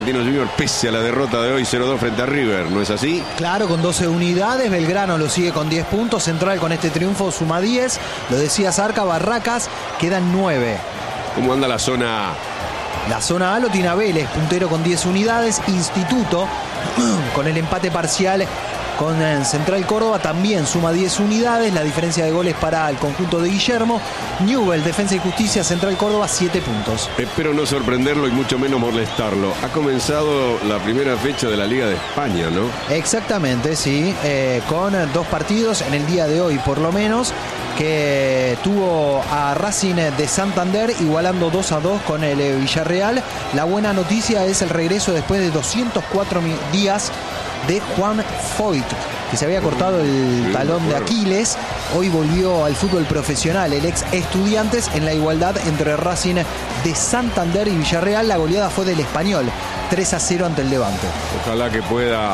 Argentino Junior pese a la derrota de hoy 0-2 frente a River, ¿no es así? Claro, con 12 unidades, Belgrano lo sigue con 10 puntos, Central con este triunfo suma 10, lo decía Zarca, Barracas quedan 9. ¿Cómo anda la zona A? La zona A lo tiene a Vélez, puntero con 10 unidades, Instituto con el empate parcial con Central Córdoba también suma 10 unidades, la diferencia de goles para el conjunto de Guillermo. Newell, Defensa y Justicia, Central Córdoba, 7 puntos. Espero no sorprenderlo y mucho menos molestarlo. Ha comenzado la primera fecha de la Liga de España, ¿no? Exactamente, sí, con 2 partidos en el día de hoy por lo menos, que tuvo a Racing de Santander igualando 2-2 con el Villarreal. La buena noticia es el regreso después de 204 días de Juan Foyt, que se había cortado el talón de Aquiles. Hoy volvió al fútbol profesional el ex Estudiantes en la igualdad entre Racing de Santander y Villarreal. La goleada fue del Español, 3-0 ante el Levante. Ojalá que pueda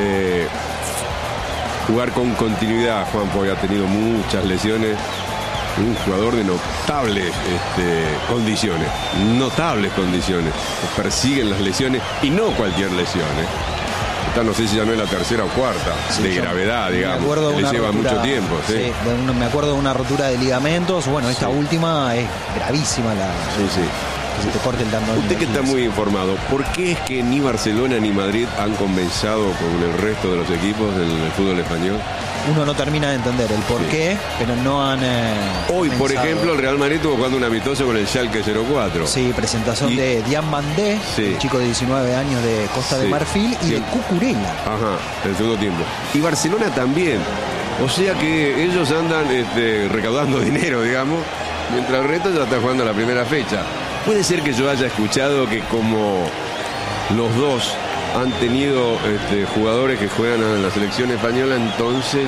jugar con continuidad. Juan Foyt ha tenido muchas lesiones. Un jugador de notables condiciones. Notables condiciones. Persiguen las lesiones y no cualquier lesión. Esta no sé si ya no es la tercera o cuarta, sí, de gravedad, digamos. Que le lleva mucho tiempo. Sí. Sí, me acuerdo de una rotura de ligamentos. Bueno, esta última es gravísima. Sí. Que se te corte el tendón. Usted que está muy informado, ¿por qué es que ni Barcelona ni Madrid han comenzado con el resto de los equipos del fútbol español? Uno no termina de entender el por qué, pero no han hoy, por ejemplo, el Real Madrid estuvo jugando un amistoso con el Schalke 04. Sí, presentación de Dian Bandé, el chico de 19 años de Costa de Marfil, y de Cucurella. Ajá, el segundo tiempo. Y Barcelona también. O sea que ellos andan recaudando dinero, digamos, mientras el resto ya está jugando la primera fecha. Puede ser que yo haya escuchado que como los dos han tenido jugadores que juegan en la selección española, entonces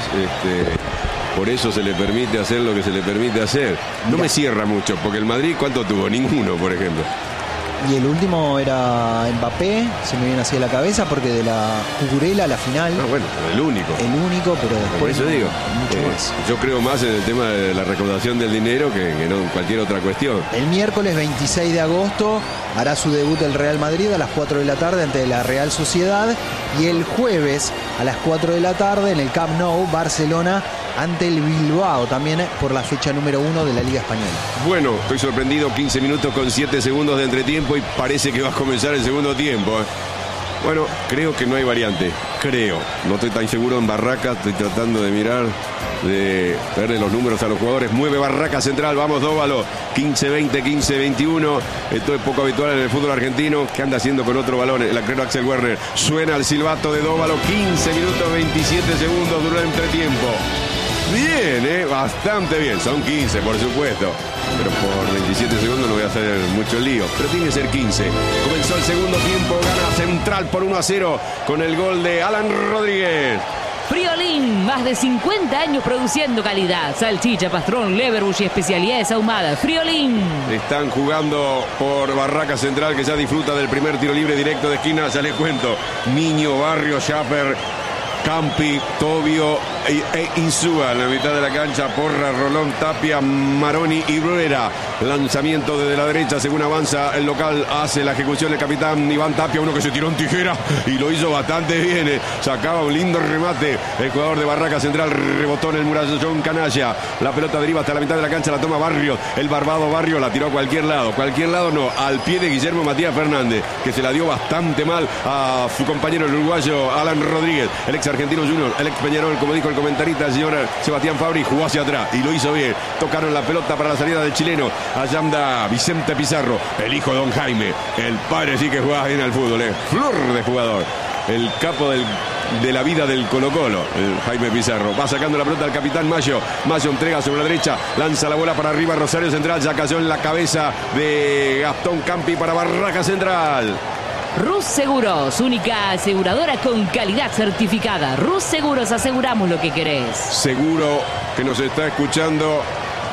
por eso se le permite hacer lo que se le permite hacer. No me cierra mucho, porque el Madrid, ¿cuánto tuvo? Ninguno, por ejemplo. Y el último era Mbappé, se me viene así a la cabeza, porque de la Cucurella a la final. Ah, bueno, el único. El único, pero después. Por eso digo, mucho más. Yo creo más en el tema de la recaudación del dinero que no en cualquier otra cuestión. El miércoles 26 de agosto hará su debut el Real Madrid a las 4 de la tarde ante la Real Sociedad. Y el jueves a las 4 de la tarde en el Camp Nou, Barcelona ante el Bilbao, también por la fecha número 1 de la Liga Española. Bueno, estoy sorprendido, 15 minutos con 7 segundos de entretiempo y parece que va a comenzar el segundo tiempo. Bueno, creo que no hay variante, creo. No estoy tan seguro en Barracas, estoy tratando de mirar, de verle los números a los jugadores. Mueve Barracas Central, vamos Dóvalo, 15-20, 15-21. Esto es poco habitual en el fútbol argentino. ¿Qué anda haciendo con otro balón? El arquero Axel Werner. Suena el silbato de Dóvalo, 15 minutos 27 segundos duró el entretiempo. Bien, bastante bien. Son 15, por supuesto. Pero por 27 segundos no voy a hacer mucho lío. Pero tiene que ser 15. Comenzó el segundo tiempo. Gana Central por 1-0 con el gol de Alan Rodríguez. Friolín, más de 50 años produciendo calidad. Salchicha, pastrón, leverbush y especialidades ahumadas. Friolín. Están jugando por Barracas Central, que ya disfruta del primer tiro libre directo de esquina. Ya les cuento. Niño, Barrio, Schaffer, Campi, Tobio e Insúa en la mitad de la cancha. Porra, Rolón, Tapia, Maroni y Bruera. Lanzamiento desde la derecha según avanza el local. Hace la ejecución el capitán Iván Tapia, uno que se tiró en tijera y lo hizo bastante bien. Sacaba un lindo remate el jugador de Barraca Central. Rebotó en el murallón Canalla. La pelota deriva hasta la mitad de la cancha. La toma Barrios. El barbado Barrios la tiró a cualquier lado. Cualquier lado no. Al pie de Guillermo Matías Fernández, que se la dio bastante mal a su compañero el uruguayo Alan Rodríguez. El ex Argentino Junior, el ex Peñarol, como dijo el comentarista, el señor Sebastián Fabri, jugó hacia atrás y lo hizo bien. Tocaron la pelota para la salida del chileno. Allá anda Vicente Pizarro, el hijo de Don Jaime. El padre sí que jugaba bien al fútbol, flor de jugador. El capo de la vida del Colo-Colo, el Jaime Pizarro. Va sacando la pelota al capitán Mayo. Mayo entrega sobre la derecha, lanza la bola para arriba. Rosario Central, ya cayó en la cabeza de Gastón Campi para Barraca Central. Rus Seguros, única aseguradora con calidad certificada. Rus Seguros, aseguramos lo que querés. Seguro que nos está escuchando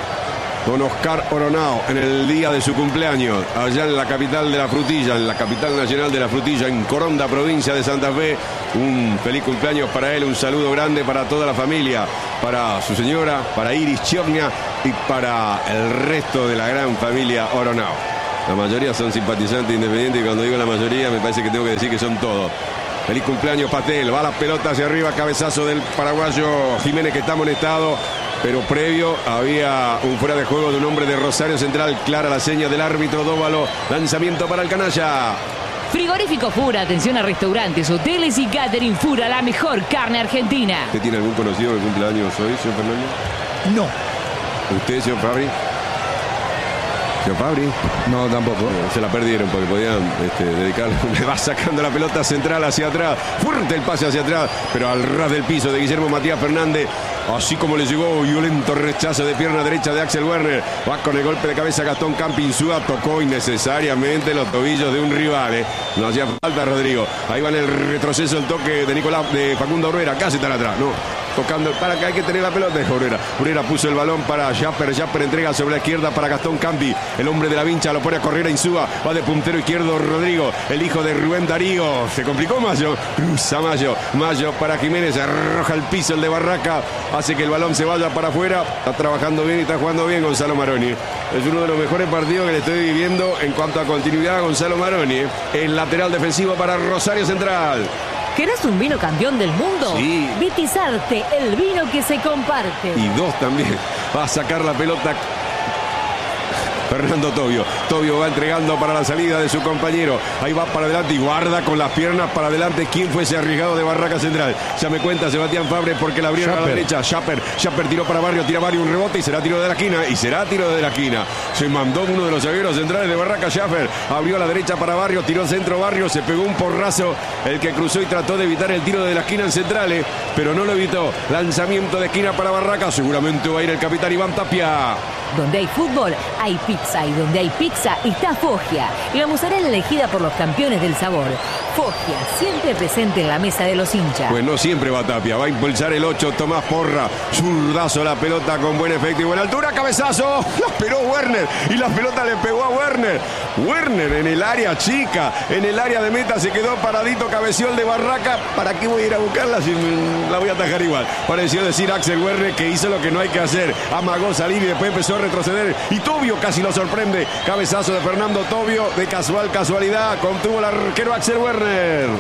don Oscar Oronao en el día de su cumpleaños, allá en la capital de la frutilla, en la capital nacional de la frutilla, en Coronda, provincia de Santa Fe. Un feliz cumpleaños para él, un saludo grande para toda la familia, para su señora, para Iris Chiogna y para el resto de la gran familia Oronao. La mayoría son simpatizantes independientes y cuando digo la mayoría me parece que tengo que decir que son todos. Feliz cumpleaños Patel, va la pelota hacia arriba, cabezazo del paraguayo Jiménez que está amonestado, pero previo había un fuera de juego de un hombre de Rosario Central, clara la seña del árbitro Dóvalo, lanzamiento para el canalla. Frigorífico Fura, atención a restaurantes, hoteles y catering Fura, la mejor carne argentina. ¿Usted tiene algún conocido que cumpleaños hoy, señor Fernández? No. ¿Usted, señor Fabri? ¿Señor Fabri? No, tampoco. Se la perdieron porque podían dedicarle. Le va sacando la pelota central hacia atrás. Fuerte el pase hacia atrás, pero al ras del piso de Guillermo Matías Fernández. Así como le llegó violento rechazo de pierna derecha de Axel Werner. Va con el golpe de cabeza Gastón Campi. Insúa tocó innecesariamente los tobillos de un rival. No hacía falta Rodrigo. Ahí va en el retroceso el toque de Facundo Oruera. Casi tan atrás, no. Tocando para que hay que tener la pelota de Oruera. Oruera puso el balón para Japper. Japper entrega sobre la izquierda para Gastón Campi. El hombre de la vincha lo pone a correr a Insúa. Va de puntero izquierdo Rodrigo. El hijo de Rubén Darío. Se complicó Mayo. Cruza Mayo. Mayo para Jiménez. Arroja el piso el de Barraca. Hace que el balón se vaya para afuera. Está trabajando bien y está jugando bien Gonzalo Maroni. Es uno de los mejores partidos que le estoy viviendo en cuanto a continuidad a Gonzalo Maroni. El lateral defensivo para Rosario Central. ¿Querés un vino campeón del mundo? Sí. Vitizarte, el vino que se comparte. Y dos también. Va a sacar la pelota Fernando Tobio. Tobio va entregando para la salida de su compañero. Ahí va para adelante y guarda con las piernas para adelante. ¿Quién fue ese arriesgado de Barraca Central? Ya me cuenta Sebastián Fabre porque la abrieron a la derecha. Japper tiró para Barrio, tira Barrio un rebote y será tiro de la esquina. Y será tiro de la esquina. Se mandó uno de los zagueros centrales de Barraca. Japper abrió a la derecha para Barrio, tiró centro Barrio, se pegó un porrazo. El que cruzó y trató de evitar el tiro de la esquina en centrales, pero no lo evitó. Lanzamiento de esquina para Barraca. Seguramente va a ir el capitán Iván Tapia. Donde hay fútbol, hay pizza. Y donde hay pizza, está Foggia. La mozzarella elegida por los campeones del sabor. Foggia, siempre presente en la mesa de los hinchas. Pues no siempre va Tapia. Va a impulsar el 8, Tomás Porra. Zurdazo la pelota con buen efecto y buena altura. Cabezazo. La esperó Werner. Y la pelota le pegó a Werner. Werner en el área chica. En el área de meta se quedó paradito. Cabeció el de Barraca. ¿Para qué voy a ir a buscarla si la voy a atajar igual? Pareció decir Axel Werner que hizo lo que no hay que hacer. Amagó salir y después empezó a retroceder. Y Tobio casi lo sorprende. Cabezazo de Fernando Tobio. De casualidad. Contuvo el arquero Axel Werner.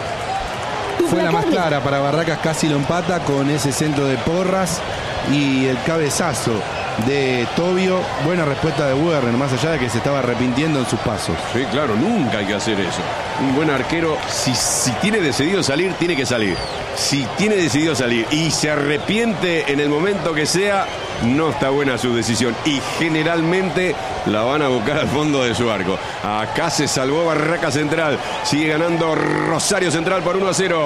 Fue la más clara para Barracas, casi lo empata con ese centro de Porras y el cabezazo de Tobio. Buena respuesta de Werner, más allá de que se estaba arrepintiendo en sus pasos. Sí, claro, nunca hay que hacer eso. Un buen arquero, si tiene decidido salir, tiene que salir. Si tiene decidido salir y se arrepiente en el momento que sea, no está buena su decisión. Y generalmente la van a buscar al fondo de su arco. Acá se salvó Barraca Central. Sigue ganando Rosario Central por 1-0.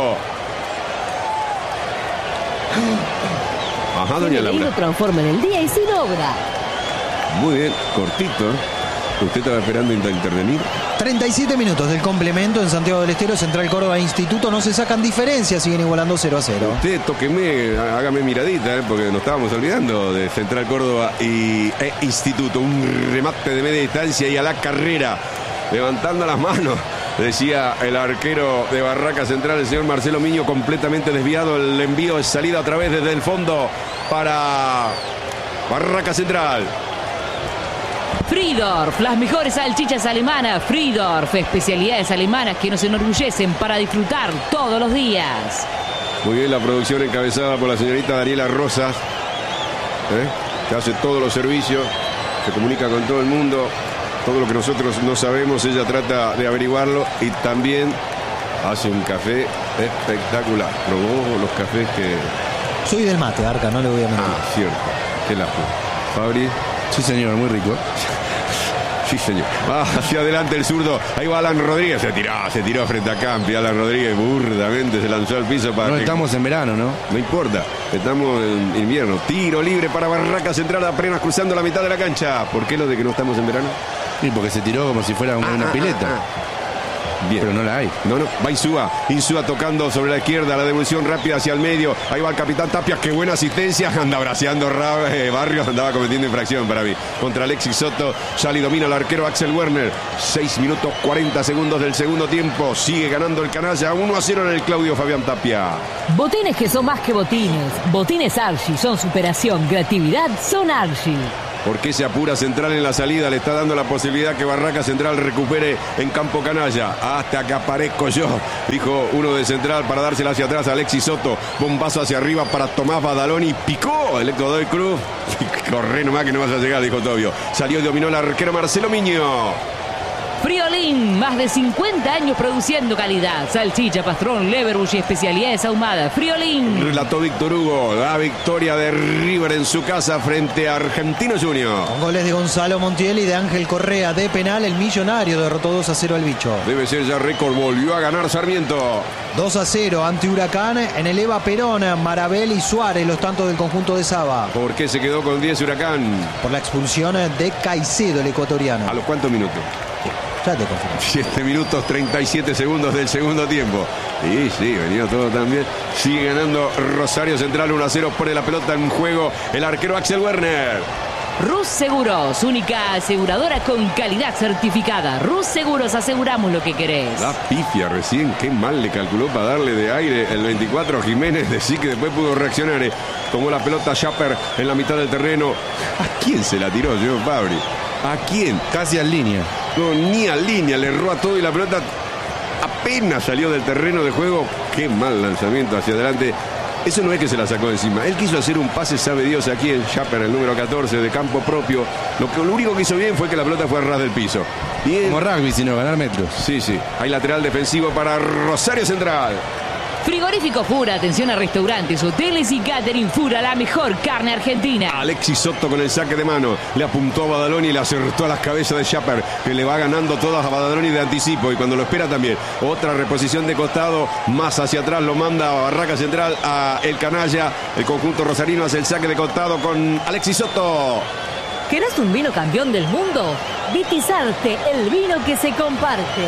Ajá, doña Laura. Transforma en el día y sin obra. Muy bien, cortito. ¿Usted estaba esperando intervenir? 37 minutos del complemento en Santiago del Estero, Central Córdoba Instituto. No se sacan diferencias, siguen igualando 0-0. Usted tóqueme, hágame miradita, porque nos estábamos olvidando de Central Córdoba e Instituto. Un remate de media distancia y a la carrera, levantando las manos. Decía el arquero de Barraca Central, el señor Marcelo Miño, completamente desviado. El envío es salida otra vez desde el fondo para Barraca Central. Friedorf, las mejores salchichas alemanas. Friedorf, especialidades alemanas que nos enorgullecen para disfrutar todos los días. Muy bien la producción encabezada por la señorita Daniela Rosas, que hace todos los servicios, se comunica con todo el mundo. Todo lo que nosotros no sabemos, ella trata de averiguarlo y también hace un café espectacular. Probó los cafés que... Soy del mate, Arca, no le voy a mentir. Ah, cierto. Qué lástima. Fabri. Sí, señor, muy rico. Sí, señor. Va hacia adelante el zurdo. Ahí va Alan Rodríguez. Se tiró frente a Campi. Alan Rodríguez burdamente se lanzó al piso para... No estamos en verano, ¿no? No importa. Estamos en invierno. Tiro libre para Barraca Central, apenas cruzando la mitad de la cancha. ¿Por qué lo de que no estamos en verano? Sí, porque se tiró como si fuera una pileta. Bien. Pero no la hay. No, va Insúa tocando sobre la izquierda, la devolución rápida hacia el medio. Ahí va el capitán Tapias, qué buena asistencia. Anda braceando Barrios, andaba cometiendo infracción para mí. Contra Alexis Soto, Sali domina el arquero Axel Werner. 6 minutos 40 segundos del segundo tiempo. Sigue ganando el canalla, 1-0 en el Claudio Fabián Tapia. Botines que son más que botines. Botines Archie son superación, creatividad, son Archie. ¿Por qué se apura Central en la salida? Le está dando la posibilidad que Barraca Central recupere en campo canalla. Hasta que aparezco yo, dijo uno de Central para dársela hacia atrás a Alexis Soto. Bombazo hacia arriba para Tomás Badaloni. Picó el Godoy Cruz. Corre nomás que no vas a llegar, dijo Tobio. Salió y dominó el arquero Marcelo Miño. Friolín, más de 50 años produciendo calidad. Salchicha, pastrón, leverbush y especialidades ahumadas. Friolín. Relató Víctor Hugo. La victoria de River en su casa frente a Argentino Junior. Con goles de Gonzalo Montiel y de Ángel Correa de penal, el Millonario derrotó 2-0 al Bicho. Debe ser ya récord. Volvió a ganar Sarmiento. 2-0 ante Huracán en el Eva Perón, Marabel y Suárez, los tantos del conjunto de Saba. ¿Por qué se quedó con 10 Huracán? Por la expulsión de Caicedo, el ecuatoriano. ¿A los cuántos minutos? Ya te confirmo. 7 minutos 37 segundos del segundo tiempo. Y sí, venía todo también. Sigue ganando Rosario Central 1-0. Pone la pelota en juego el arquero Axel Werner. Rus Seguros, única aseguradora con calidad certificada. Rus Seguros, aseguramos lo que querés. La pifia recién, qué mal le calculó para darle de aire el 24 Jiménez. Decí que después pudo reaccionar. Tomó la pelota Schapper en la mitad del terreno. ¿A quién se la tiró, señor Fabri? ¿A quién? Casi en línea. No, ni a línea, le erró a todo y la pelota apenas salió del terreno de juego. Qué mal lanzamiento hacia adelante. Eso no es que se la sacó de encima. Él quiso hacer un pase, sabe Dios, aquí en Schapper, el número 14 de campo propio. Lo único que hizo bien fue que la pelota fue a ras del piso. Bien. Como rugby, sino ganar metros. Sí, sí. Hay lateral defensivo para Rosario Central. Frigorífico Fura, atención a restaurantes, hoteles y catering Fura, la mejor carne argentina. Alexis Soto con el saque de mano. Le apuntó a Badaloni y le acertó a las cabezas de Schapper, que le va ganando todas a Badaloni de anticipo. Y cuando lo espera también, otra reposición de costado, más hacia atrás lo manda a Barraca Central, a el canalla. El conjunto rosarino hace el saque de costado con Alexis Soto. ¿Querés un vino campeón del mundo? Vitizarte, el vino que se comparte.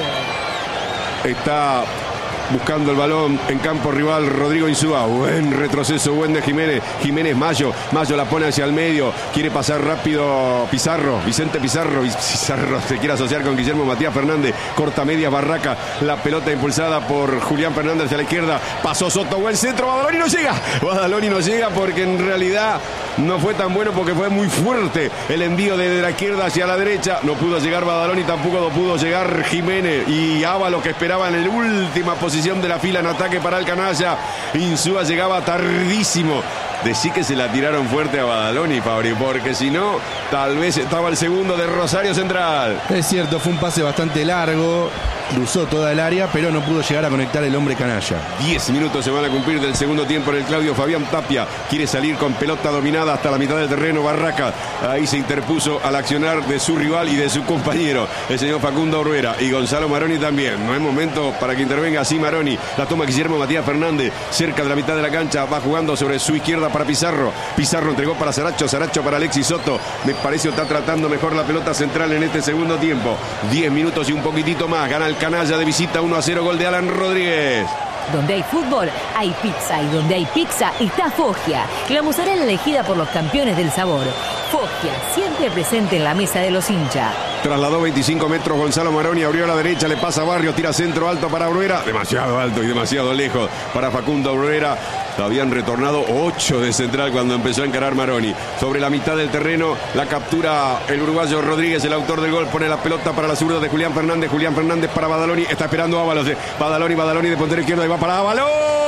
Está buscando el balón en campo rival Rodrigo Insúa. Buen retroceso, buen de Jiménez. Jiménez Mayo la pone hacia el medio. Quiere pasar rápido Pizarro. Vicente Pizarro. Pizarro se quiere asociar con Guillermo Matías Fernández. Corta media Barraca. La pelota impulsada por Julián Fernández hacia la izquierda. Pasó Soto, buen centro. Badaloni no llega. Badaloni no llega porque en realidad no fue tan bueno porque fue muy fuerte el envío desde la izquierda hacia la derecha. No pudo llegar Badaloni, tampoco pudo llegar Jiménez. Y Ábalos, que esperaba en la última posición de la fila en ataque para el canalla. Insúa llegaba tardísimo. Decí que se la tiraron fuerte a Badaloni, Fabri, porque si no, tal vez estaba el segundo de Rosario Central. Es cierto, fue un pase bastante largo, cruzó toda el área, pero no pudo llegar a conectar el hombre canalla. 10 minutos se van a cumplir del segundo tiempo en el Claudio Fabián Tapia. Quiere salir con pelota dominada hasta la mitad del terreno Barraca. Ahí se interpuso al accionar de su rival y de su compañero, el señor Facundo Bruera y Gonzalo Maroni también. No es momento para que intervenga así Maroni. La toma Guillermo Matías Fernández, cerca de la mitad de la cancha, va jugando sobre su izquierda para Pizarro. Pizarro entregó para Saracho, Saracho para Alexis Soto. Me parece que está tratando mejor la pelota Central en este segundo tiempo. 10 minutos y un poquitito más. Gana el canalla de visita 1-0, gol de Alan Rodríguez. Donde hay fútbol, hay pizza. Y donde hay pizza, está Foggia. La mozzarella elegida por los campeones del sabor. Foggia, siempre presente en la mesa de los hinchas. Trasladó 25 metros Gonzalo Maroni, abrió a la derecha, le pasa a Barrios, tira centro alto para Bruera. Demasiado alto y demasiado lejos para Facundo Bruera. Habían retornado 8 de Central cuando empezó a encarar Maroni. Sobre la mitad del terreno la captura el uruguayo Rodríguez, el autor del gol. Pone la pelota para la zurda de Julián Fernández. Julián Fernández para Badaloni. Está esperando Ábalos. Badaloni de puntero izquierdo. Y va para Ábalos.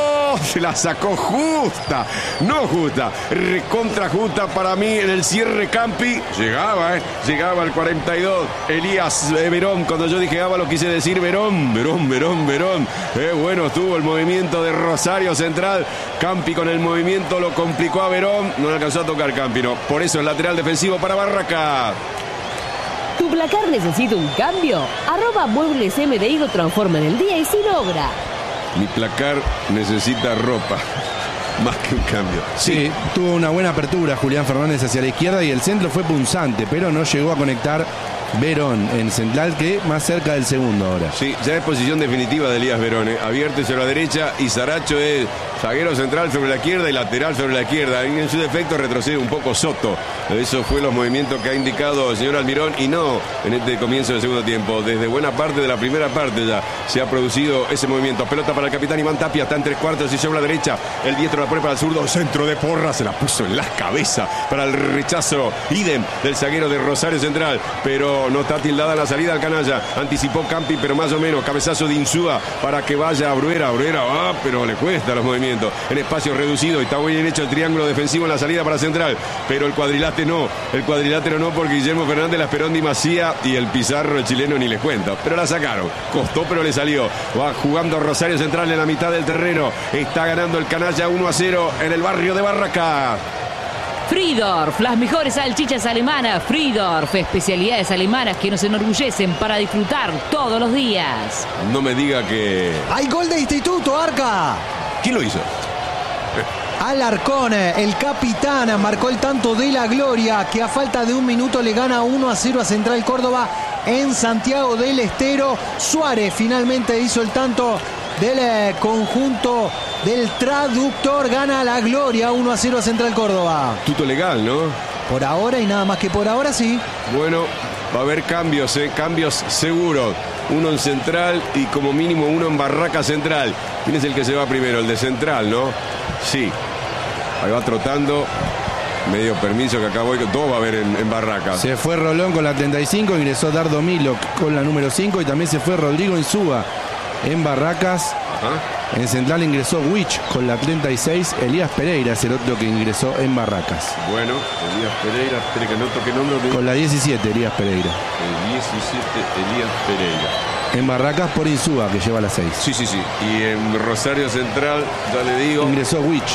Se la sacó justa. No justa. Recontra justa para mí en el cierre Campi. Llegaba al 42. Elías Verón. Cuando yo dije Ábalos quise decir Verón. Verón. Bueno, estuvo el movimiento de Rosario Central. Campi con el movimiento lo complicó a Verón. No le alcanzó a tocar Campi, no. Por eso el lateral defensivo para Barraca. ¿Tu placar necesita un cambio? @Muebles MDI lo transforma en el día y sin obra. Mi placar necesita ropa. Más que un cambio. Sí, tuvo una buena apertura Julián Fernández hacia la izquierda y el centro fue punzante, pero no llegó a conectar Verón en central, que más cerca del segundo ahora. Sí, ya es posición definitiva de Elías Verón. Abierto sobre la derecha y Saracho es zaguero central sobre la izquierda y lateral sobre la izquierda. Y en su defecto retrocede un poco Soto. Eso fue los movimientos que ha indicado el señor Almirón, y no en este comienzo del segundo tiempo. Desde buena parte de la primera parte ya se ha producido ese movimiento. Pelota para el capitán Iván Tapia, está en 3/4 y sobre la derecha. El diestro la pone para el zurdo, centro de Porras, se la puso en la cabeza para el rechazo. Idem del zaguero de Rosario Central, pero no está tildada la salida al canalla. Anticipó Campi, pero más o menos. Cabezazo de Insúa para que vaya a Bruera. Bruera va, pero le cuesta los movimientos. En espacio reducido, y está muy bien hecho el triángulo defensivo en la salida para Central, pero el cuadrilátero no. El cuadrilátero no, porque Guillermo Fernández la esperó en Dimacía y el Pizarro, el chileno, ni les cuento. Pero la sacaron. Costó, pero le salió. Va jugando Rosario Central en la mitad del terreno. Está ganando el canalla 1-0 en el barrio de Barracas. Friedorf, las mejores salchichas alemanas. Friedorf, especialidades alemanas que nos enorgullecen para disfrutar todos los días. No me diga que... ¡Hay gol de Instituto, Arca! ¿Quién lo hizo? Alarcón, el capitán, marcó el tanto de la gloria, que a falta de un minuto le gana 1-0 a Central Córdoba en Santiago del Estero. Suárez finalmente hizo el tanto del conjunto del traductor, gana la gloria 1-0 a Central Córdoba. Tuto legal, ¿no? Por ahora y nada más que por ahora, sí. Bueno, va a haber cambios, cambios seguros. Uno en Central y como mínimo uno en Barracas Central. ¿Quién es el que se va primero? El de Central, ¿no? Sí. Ahí va trotando. Medio permiso que acabó. Todo va a haber en Barracas. Se fue Rolón con la 35, ingresó Dardo Milo con la número 5 y también se fue Rodrigo Insúa en Barracas. Ajá. En Central ingresó Wich con la 36. Elías Pereira es el otro que ingresó en Barracas. Bueno, Elías Pereira, espere que no toque nombre. Con la 17, Elías Pereira. El 17, Elías Pereira. En Barracas por Insúa, que lleva la 6. Sí. Y en Rosario Central, ya le digo, Ingresó Wich.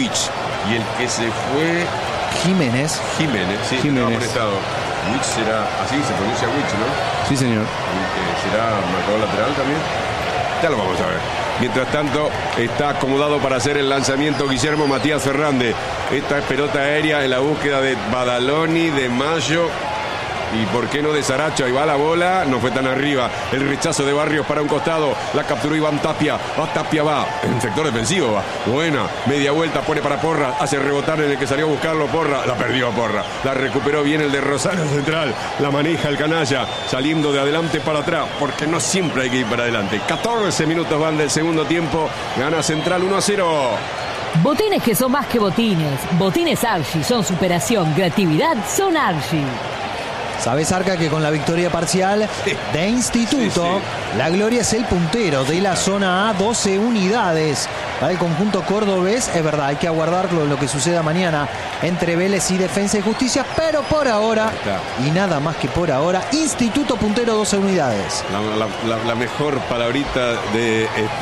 Y el que se fue... Jiménez. Sí, Jiménez. estaba prestado. Wich será... Así se pronuncia Wich, ¿no? Sí, señor. ¿Será marcador lateral también? Ya lo vamos a ver. Mientras tanto, está acomodado para hacer el lanzamiento Guillermo Matías Fernández. Esta es pelota aérea en la búsqueda de Badaloni, de Mayo y por qué no de Saracho. Ahí va la bola, no fue tan arriba. El rechazo de Barrios para un costado. La capturó Iván Tapia. Tapia va en sector defensivo. Va buena, media vuelta, pone para Porra. Hace rebotar en el que salió a buscarlo Porra. La perdió Porra. La recuperó bien el de Rosario Central. La maneja el canalla, saliendo de adelante para atrás, porque no siempre hay que ir para adelante. 14 minutos van del segundo tiempo. Gana Central 1-0. Botines que son más que botines. Botines Archie son superación, creatividad, son Archie. ¿Sabes, Arca, que con la victoria parcial de Instituto, la gloria es el puntero de la zona A, 12 unidades para el conjunto cordobés? Es verdad, hay que aguardar lo que suceda mañana entre Vélez y Defensa y Justicia, pero por ahora, y nada más que por ahora, Instituto puntero, 12 unidades. La mejor palabrita de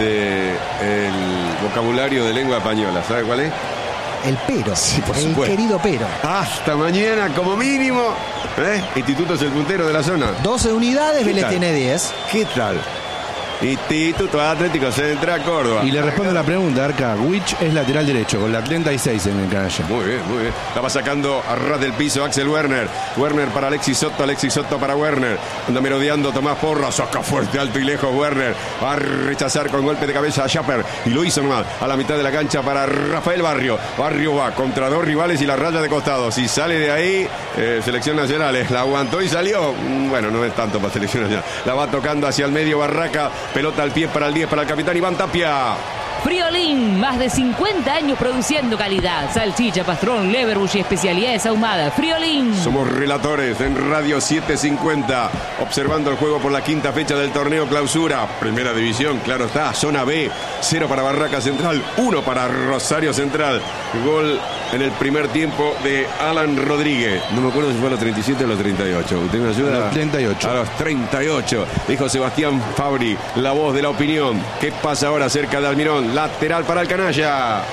el vocabulario de lengua española, ¿sabe cuál es? El pero, Sí, por el supuesto. querido pero. Hasta mañana, como mínimo. Instituto es el puntero de la zona. 12 unidades, ¿Qué Vélez tal? tiene 10. ¿Qué tal? Instituto Atlético Central Córdoba. Y le respondo la pregunta, Arca. Wich es lateral derecho, con la 36 en el canalla. Muy bien. Estaba sacando a ras del piso Axel Werner. Werner para Alexis Soto para Werner. Anda merodeando Tomás Porra. Saca fuerte, alto y lejos Werner. Va a rechazar con golpe de cabeza a Schapper. Y lo hizo nomás a la mitad de la cancha para Rafael Barrio. Barrio va contra dos rivales y la raya de costado. Si sale de ahí, Selección Nacional la aguantó y salió. Bueno, no es tanto para Selección Nacional. La va tocando hacia el medio Barraca. Pelota al pie para el 10 para el capitán Iván Tapia. Friolín, más de 50 años produciendo calidad. Salchicha, pastrón, leverbush y especialidades ahumadas. Friolín. Somos relatores en Radio 750, observando el juego por la quinta fecha del torneo Clausura. Primera división, claro está, zona B. 0 para Barracas Central, 1 para Rosario Central. Gol en el primer tiempo de Alan Rodríguez. No me acuerdo si fue a los 37 o a los 38. ¿Usted me ayuda? A los 38. A los 38. Dijo Sebastián Fabri, la voz de la opinión. ¿Qué pasa ahora cerca de Almirón? Lateral para el canalla.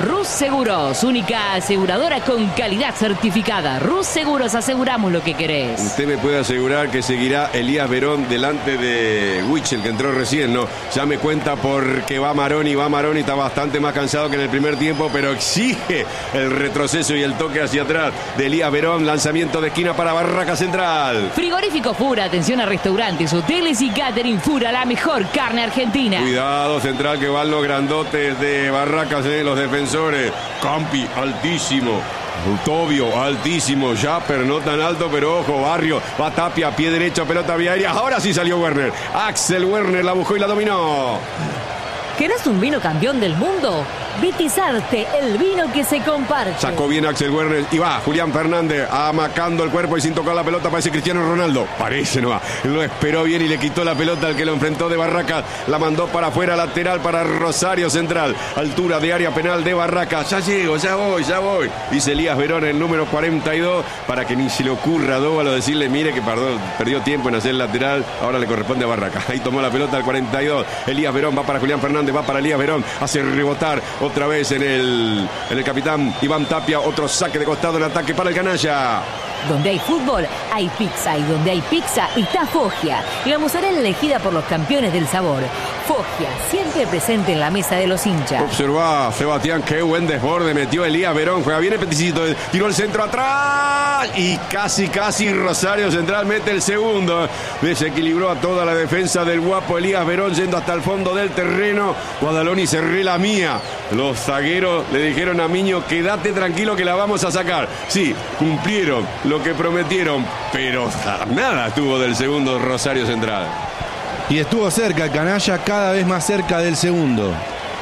Rus Seguros, única aseguradora con calidad certificada. Rus Seguros, aseguramos lo que querés. Usted me puede asegurar que seguirá Elías Verón delante de Wichel, que entró recién, ¿no? Ya me cuenta porque va Maroni, está bastante más cansado que en el primer tiempo, pero exige el retroceso y el toque hacia atrás de Elías Verón. Lanzamiento de esquina para Barraca Central. Frigorífico Fura, atención a restaurantes, hoteles y catering. Fura, la mejor carne argentina. Cuidado, Central, que van los grandotes de Barracas, los defensores. Campi, altísimo. Tobio, altísimo. Japper, no tan alto, pero ojo. Barrio, va Tapia, pie derecho, pelota vía aérea. Ahora sí salió Werner. Axel Werner la buscó y la dominó. ¿Querés un vino campeón del mundo? Vitizarte, el vino que se comparte. Sacó bien Axel Werner y va Julián Fernández amacando el cuerpo y sin tocar la pelota. Parece Cristiano Ronaldo. Parece, no va. Lo esperó bien y le quitó la pelota al que lo enfrentó de Barracas. La mandó para afuera, lateral para Rosario Central. Altura de área penal de Barracas. Ya llego, ya voy. Dice Elías Verón, el número 42, para que ni se le ocurra a Dóvalo decirle, mire que perdió tiempo en hacer el lateral. Ahora le corresponde a Barracas. Ahí tomó la pelota al 42. Elías Verón va para Julián Fernández, va para Elías Verón. Hace rebotar otra vez en el capitán Iván Tapia. Otro saque de costado en ataque para el canalla. Donde hay fútbol, hay pizza. Y donde hay pizza, está Foggia. La mozzarella elegida por los campeones del sabor. Foggia, siempre presente en la mesa de los hinchas. Observá, Sebastián, qué buen desborde metió Elías Verón. Juega bien el peticito, tiró el centro atrás. Y casi Rosario Central mete el segundo. Desequilibró a toda la defensa del guapo Elías Verón, yendo hasta el fondo del terreno. Guadaloni, cerré la mía. Los zagueros le dijeron a Miño, quédate tranquilo que la vamos a sacar. Sí, cumplieron lo que prometieron, pero nada tuvo del segundo Rosario Central. Y estuvo cerca el canalla, cada vez más cerca del segundo.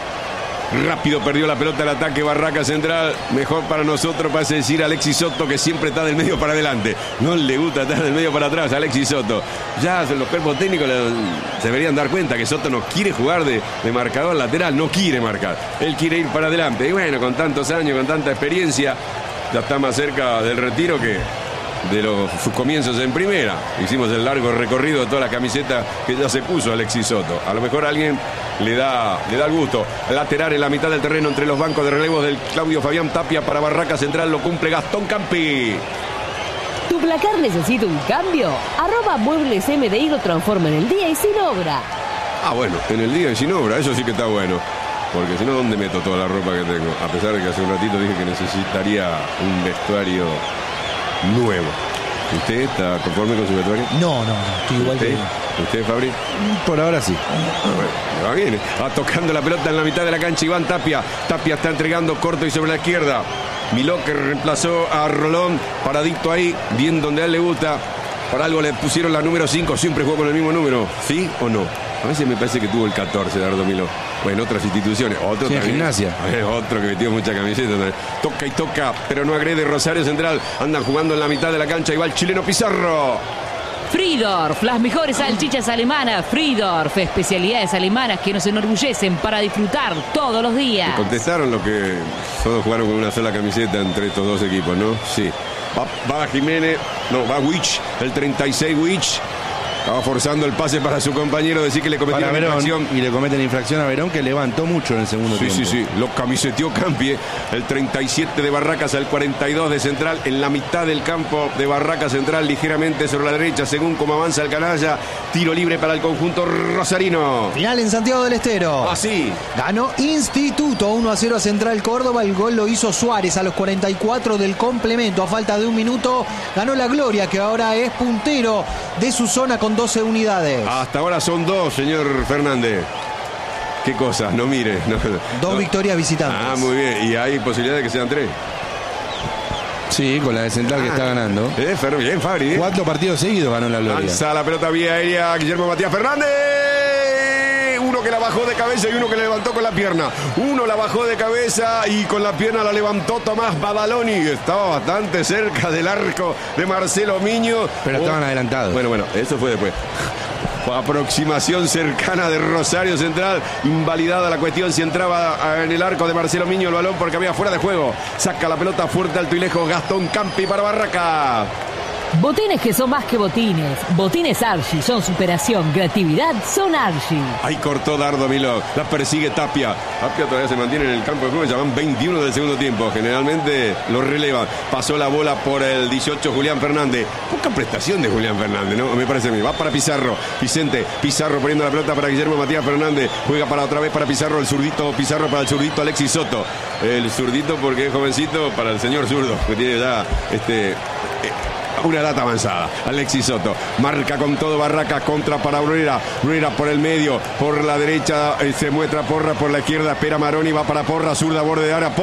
Rápido perdió la pelota al ataque Barraca Central. Mejor para nosotros, parece decir Alexis Soto, que siempre está del medio para adelante. No le gusta estar del medio para atrás a Alexis Soto. Ya los cuerpos técnicos se deberían dar cuenta que Soto no quiere jugar de marcador lateral, no quiere marcar. Él quiere ir para adelante. Y bueno, con tantos años, con tanta experiencia, ya está más cerca del retiro que de sus comienzos en primera. Hicimos el largo recorrido de toda la camiseta que ya se puso Alexis Soto. A lo mejor a alguien le da el gusto. Lateral en la mitad del terreno entre los bancos de relevos del Claudio Fabián Tapia para Barraca Central. Lo cumple Gastón Campi. ¿Tu placar necesita un cambio? Muebles MDI lo transforma en el día y sin obra. Ah, bueno, en el día y sin obra, eso sí que está bueno. Porque si no, ¿dónde meto toda la ropa que tengo? A pesar de que hace un ratito dije que necesitaría un vestuario nuevo. ¿Usted está conforme con su vestuario? No, estoy igual que ¿Usted, Fabri? Por ahora sí. Bueno, va bien. Va tocando la pelota en la mitad de la cancha Iván Tapia. Tapia está entregando corto y sobre la izquierda. Miló, que reemplazó a Rolón, paradicto ahí, bien donde a él le gusta. Para algo le pusieron la número 5, siempre jugó con el mismo número. ¿Sí o no? A veces me parece que tuvo el 14, Dardo Miló. Bueno, otras instituciones. Otro sí, también. Gimnasia. Otro que metió mucha camiseta también. Toca y toca, pero no agrede Rosario Central. Andan jugando en la mitad de la cancha y va el chileno Pizarro. Friedorf, las mejores salchichas alemanas. Friedorf, especialidades alemanas que nos enorgullecen para disfrutar todos los días. Contestaron lo que todos jugaron con una sola camiseta entre estos dos equipos, ¿no? Sí. Va Jiménez, no, va Wich, el 36 Wich. Estaba forzando el pase para su compañero, decir que le cometieron infracción. Y le cometen infracción a Verón, que levantó mucho en el segundo tiempo. Sí. Lo camiseteó Campi, el 37 de Barracas al 42 de Central, en la mitad del campo de Barracas Central, ligeramente sobre la derecha, según como avanza el canalla. Tiro libre para el conjunto rosarino. Final en Santiago del Estero. Así. Ganó Instituto 1-0 a Central Córdoba. El gol lo hizo Suárez a los 44 del complemento. A falta de un minuto ganó la Gloria, que ahora es puntero de su zona con 12 unidades. Hasta ahora son 2, señor Fernández. ¿Qué cosa? No mire. Dos victorias visitantes. Ah, muy bien. Y hay posibilidad de que sean 3. Sí, con la de Central que está ganando. Bien, Fabri. 4 partidos seguidos ganó la Gloria. Lanza la pelota vía aérea Guillermo Matías Fernández. Uno que la bajó de cabeza y uno que la levantó con la pierna. Uno la bajó de cabeza y con la pierna la levantó Tomás Badaloni. Estaba bastante cerca del arco de Marcelo Miño. Pero estaban adelantados. Bueno, eso fue después. Aproximación cercana de Rosario Central. Invalidada la cuestión si entraba en el arco de Marcelo Miño el balón porque había fuera de juego. Saca la pelota fuerte, alto y lejos Gastón Campi para Barraca. Botines que son más que botines. Botines Archie son superación, creatividad, son Archie. Ahí cortó Dardo Miló, la persigue Tapia. Tapia todavía se mantiene en el campo de juego, ya van 21 del segundo tiempo. Generalmente lo relevan. Pasó la bola por el 18 Julián Fernández. Poca prestación de Julián Fernández, ¿no? Me parece a mí. Va para Pizarro. Vicente Pizarro poniendo la pelota para Guillermo Matías Fernández. Juega para otra vez para Pizarro, el zurdito Pizarro para el zurdito Alexis Soto. El zurdito porque es jovencito para el señor zurdo, que tiene ya una data avanzada. Alexis Soto marca con todo Barracas, contra para Bruera. Bruera por el medio, por la derecha se muestra Porra, por la izquierda espera Maroni, va para Porra, zurda borde de área,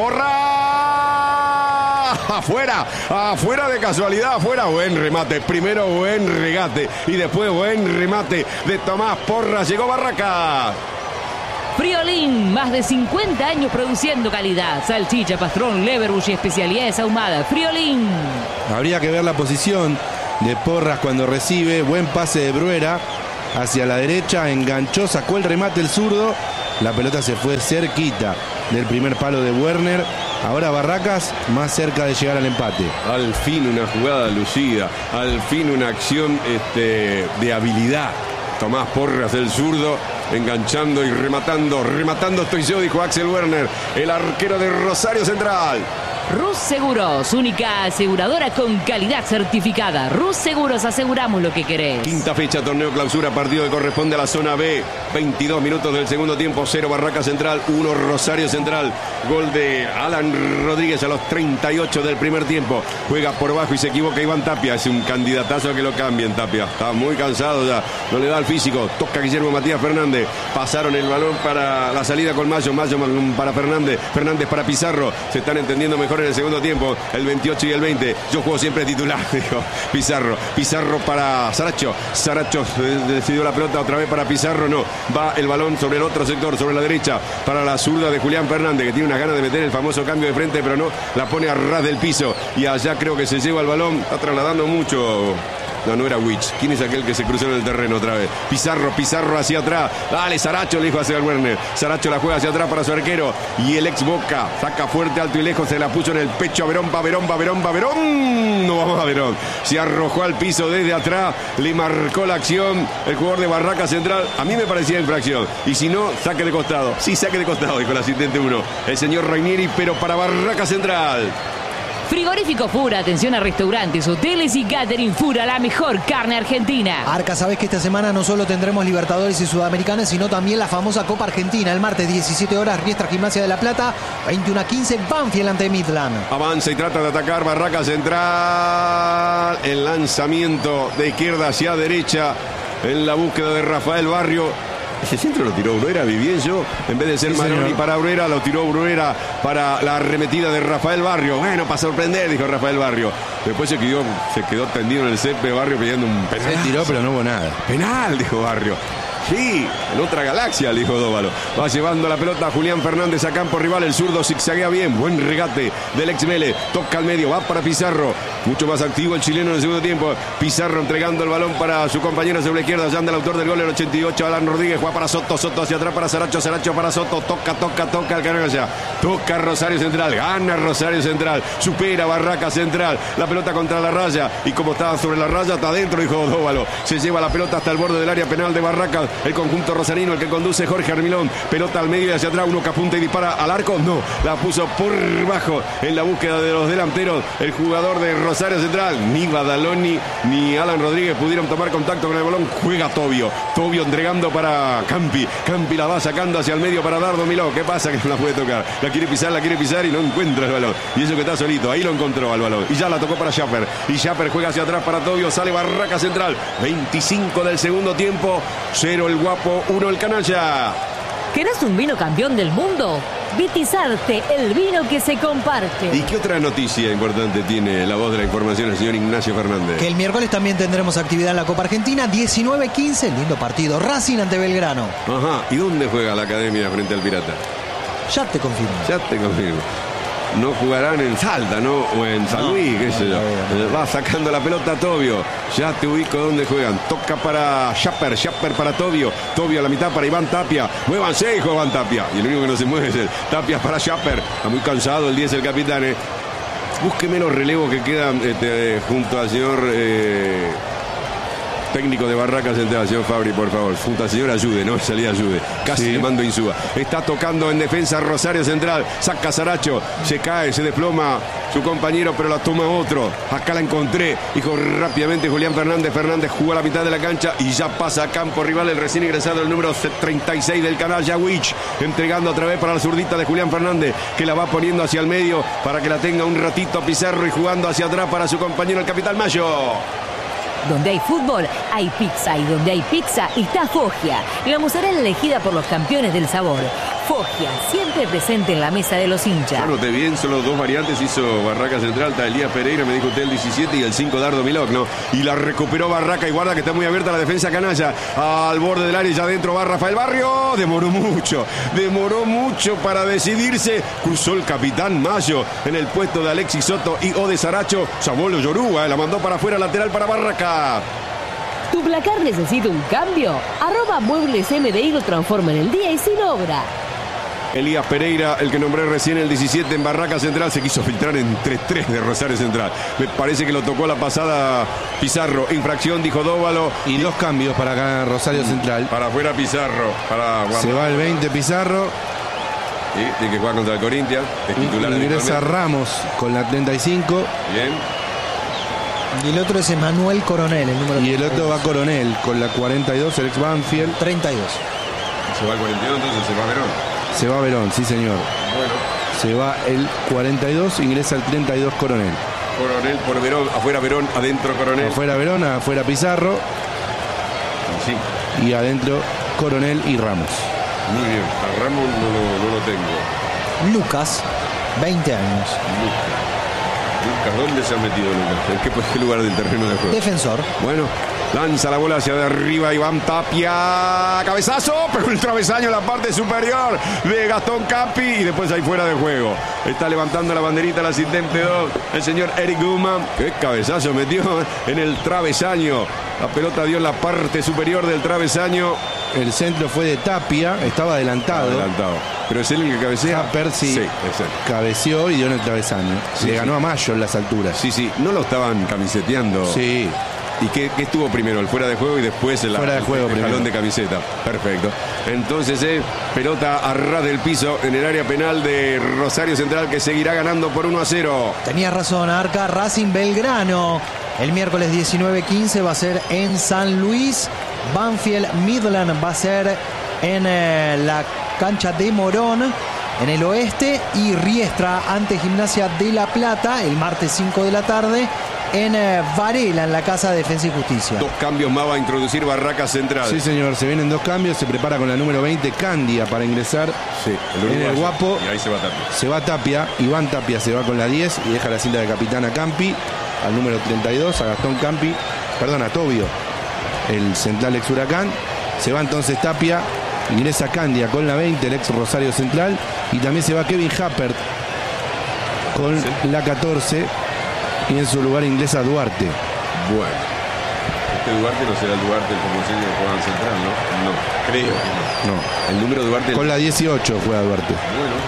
Porra afuera de casualidad, afuera. Buen remate, primero buen regate y después buen remate de Tomás Porra. Llegó Barracas. Friolín, más de 50 años produciendo calidad. Salchicha, pastrón, leverbush y especialidades ahumadas. Friolín. Habría que ver la posición de Porras cuando recibe. Buen pase de Bruera hacia la derecha. Enganchó, sacó el remate el zurdo. La pelota se fue cerquita del primer palo de Werner. Ahora Barracas más cerca de llegar al empate. Al fin una jugada lucida. Al fin una acción de habilidad. Tomás Porras, el zurdo, enganchando y rematando. Rematando estoy yo, dijo Axel Werner, el arquero de Rosario Central. Rus Seguros, única aseguradora con calidad certificada. Rus Seguros, aseguramos lo que querés. Quinta fecha, torneo clausura, partido que corresponde a la zona B. 22 minutos del segundo tiempo, 0 Barracas Central, 1 Rosario Central. Gol de Alan Rodríguez a los 38 del primer tiempo. Juega por abajo y se equivoca Iván Tapia. Es un candidatazo a que lo cambien, Tapia. Está muy cansado ya, no le da el físico. Toca Guillermo Matías Fernández. Pasaron el balón para la salida con Mayo. Mayo para Fernández. Fernández para Pizarro. Se están entendiendo mejor en el segundo tiempo, el 28 y el 20. Yo juego siempre titular, dijo Pizarro. Pizarro para Saracho. Saracho decidió la pelota otra vez para Pizarro. No, va el balón sobre el otro sector, sobre la derecha, para la zurda de Julián Fernández, que tiene unas ganas de meter el famoso cambio de frente, pero no, la pone a ras del piso. Y allá creo que se lleva el balón. Está trasladando mucho. No era Witch. ¿Quién es aquel que se cruzó en el terreno otra vez? Pizarro hacia atrás. Dale, Saracho, le dijo hacia el Werner. Saracho la juega hacia atrás para su arquero. Y el ex Boca saca fuerte, alto y lejos. Se la puso en el pecho a Verón. Verón. No vamos a Verón. Se arrojó al piso desde atrás. Le marcó la acción el jugador de Barracas Central. A mí me parecía infracción. Y si no, saque de costado. Sí, saque de costado, dijo el asistente 1. El señor Rainieri, pero para Barracas Central. Frigorífico Fura, atención a restaurantes, hoteles y catering. Fura, la mejor carne argentina. Arca, sabés que esta semana no solo tendremos Libertadores y Sudamericanas, sino también la famosa Copa Argentina. El martes 17 horas, Riestra Gimnasia de La Plata, 21:15, Banfield ante Midland. Avanza y trata de atacar Barracas Central. El lanzamiento de izquierda hacia derecha en la búsqueda de Rafael Barrio. Ese centro lo tiró Bruera, vi bien yo. En vez de ser Maroni para Bruera, lo tiró Bruera para la arremetida de Rafael Barrio. Bueno, para sorprender, dijo Rafael Barrio. Después se quedó tendido en el césped Barrio pidiendo un penal. Se tiró, pero no hubo nada. Penal, dijo Barrio. Sí, en otra galaxia, le dijo Dóvalo. Va llevando la pelota Julián Fernández a campo rival. El zurdo zigzaguea bien. Buen regate del ex Vélez. Toca al medio, va para Pizarro. Mucho más activo el chileno en el segundo tiempo. Pizarro entregando el balón para su compañero sobre la izquierda. Ya anda el autor del gol, el 88, Alan Rodríguez. Juega para Soto. Soto hacia atrás para Saracho. Saracho para Soto. Toca el canal allá. Toca Rosario Central. Gana Rosario Central. Supera Barracas Central. La pelota contra la raya. Y como estaba sobre la raya, está adentro, dijo Dóvalo. Se lleva la pelota hasta el borde del área penal de Barracas. El conjunto rosarino, el que conduce Jorge Armilón. Pelota al medio y hacia atrás. Uno que apunta y dispara al arco. No, la puso por bajo en la búsqueda de los delanteros. El jugador de Rosario Central. Ni Badaloni ni Alan Rodríguez pudieron tomar contacto con el balón. Juega Tobio. Tobio entregando para Campi. Campi la va sacando hacia el medio para Dardo Miló. ¿Qué pasa? Que no la puede tocar. La quiere pisar y no encuentra el balón. Y eso que está solito. Ahí lo encontró al balón. Y ya la tocó para Schaffer. Y Schaffer juega hacia atrás para Tobio. Sale Barracas Central. 25 del segundo tiempo. 0 el Guapo. 1 el Canalla. ¿Querés un vino campeón del mundo? Vitizarte, el vino que se comparte. ¿Y qué otra noticia importante tiene la voz de la información el señor Ignacio Fernández? Que el miércoles también tendremos actividad en la Copa Argentina, 19:15, lindo partido, Racing ante Belgrano. Ajá, ¿y dónde juega la academia frente al Pirata? Ya te confirmo. No jugarán en Salta, ¿no? O en San Luis, qué sé yo. Va sacando la pelota Tobio. Ya te ubico dónde juegan. Toca para Schaffer para Tobio. Tobio a la mitad para Iván Tapia. Muévanse, hijo Iván Tapia. Y el único que no se mueve es el Tapia para Schaffer. Está muy cansado el 10, el capitán. Búsqueme los relevos que quedan junto al señor técnico de Barraca Central, señor Fabri, por favor. Junto al señor Ayude, no salía Ayude. Casi le mando Insúa. Está tocando en defensa Rosario Central. Saca Saracho. Se cae, se desploma su compañero, pero la toma otro. Acá la encontré. Dijo rápidamente Julián Fernández. Fernández jugó a la mitad de la cancha y ya pasa a campo rival el recién ingresado, el número 36 del canal, Yawich. Entregando otra vez para la zurdita de Julián Fernández, que la va poniendo hacia el medio para que la tenga un ratito Pizarro y jugando hacia atrás para su compañero el capitán Mayo. Donde hay fútbol, hay pizza. Y donde hay pizza, está Foggia. La mozzarella elegida por los campeones del sabor. Foggia, siempre presente en la mesa de los hinchas. Bueno, te bien, solo 2 variantes hizo Barraca Central. Está Elías Pereira, me dijo usted, el 17 y el 5 Dardo Milok, ¿no? Y la recuperó Barraca y guarda que está muy abierta la defensa canalla. Al borde del área, ya adentro va Rafael Barrio. Demoró mucho para decidirse. Cruzó el capitán Mayo en el puesto de Alexis Soto y Ode Saracho. Sabolo Yoruba, la mandó para afuera, lateral para Barraca. ¿Tu placar necesita un cambio? @Muebles MDI lo transforma en el día y sin obra. Elías Pereira, el que nombré recién, el 17 en Barraca Central, se quiso filtrar entre 3 de Rosario Central. Me parece que lo tocó la pasada Pizarro. Infracción, dijo Dóvalo. Y 2 cambios para acá Rosario Central. Para afuera Pizarro. Se va el 20 Pizarro. Sí, tiene que jugar contra el Corinthians. Es titular. Ingresa Ramos con la 35. Bien. Y el otro es Emanuel Coronel, el número. Y el otro va Coronel con la 42, el ex Banfield. 32. Se va el 42, entonces se va Verón. Se va Verón, sí señor. Bueno. Se va el 42, ingresa el 32 Coronel. Coronel por Verón, afuera Verón, adentro Coronel. Afuera Verón, afuera Pizarro. Sí. Y adentro Coronel y Ramos. Muy bien. A Ramos no lo tengo. Lucas, 20 años. Lucas, ¿dónde se ha metido Lucas? ¿En qué lugar del terreno de juego? Defensor. Bueno, lanza la bola hacia de arriba Iván Tapia. Cabezazo, pero el travesaño en la parte superior de Gastón Campi. Y después ahí fuera de juego. Está levantando la banderita el asistente 2, el señor Eric Guzmán. Qué cabezazo metió en el travesaño. La pelota dio en la parte superior del travesaño. El centro fue de Tapia, estaba adelantado. Pero es él el que cabecea. Percy sí, cabeceó y dio en el travesaño. Sí, Le ganó a Mayo en las alturas. Sí, no lo estaban camiseteando. Sí. ¿Y qué estuvo primero? El fuera de juego y después el jalón de camiseta. Perfecto. Entonces, pelota a ras del piso en el área penal de Rosario Central, que seguirá ganando por 1-0. Tenías razón, Arca. Racing Belgrano. El miércoles 19-15 va a ser en San Luis. Banfield Midland va a ser en la cancha de Morón, en el oeste. Y Riestra ante Gimnasia de La Plata el martes 5 de la tarde en Varela, en la Casa de Defensa y Justicia. 2 cambios más va a introducir Barraca Central. Sí, señor, se vienen 2 cambios. Se prepara con la número 20 Candia para ingresar en el Guapo. Y ahí se va Tapia. Se va Tapia, Iván Tapia se va con la 10 y deja la cinta de capitán a Campi, al número 32, a Gastón Campi, perdón, a Tobio, el central ex Huracán. Se va entonces Tapia, ingresa Candia con la 20, el ex Rosario Central, y también se va Kevin Happert con la 14 y en su lugar ingresa Duarte. Bueno, este Duarte no será el Duarte el formoseño que juega en Central, ¿no? No, creo que no. No. El número Duarte. Con la 18 juega Duarte. Bueno.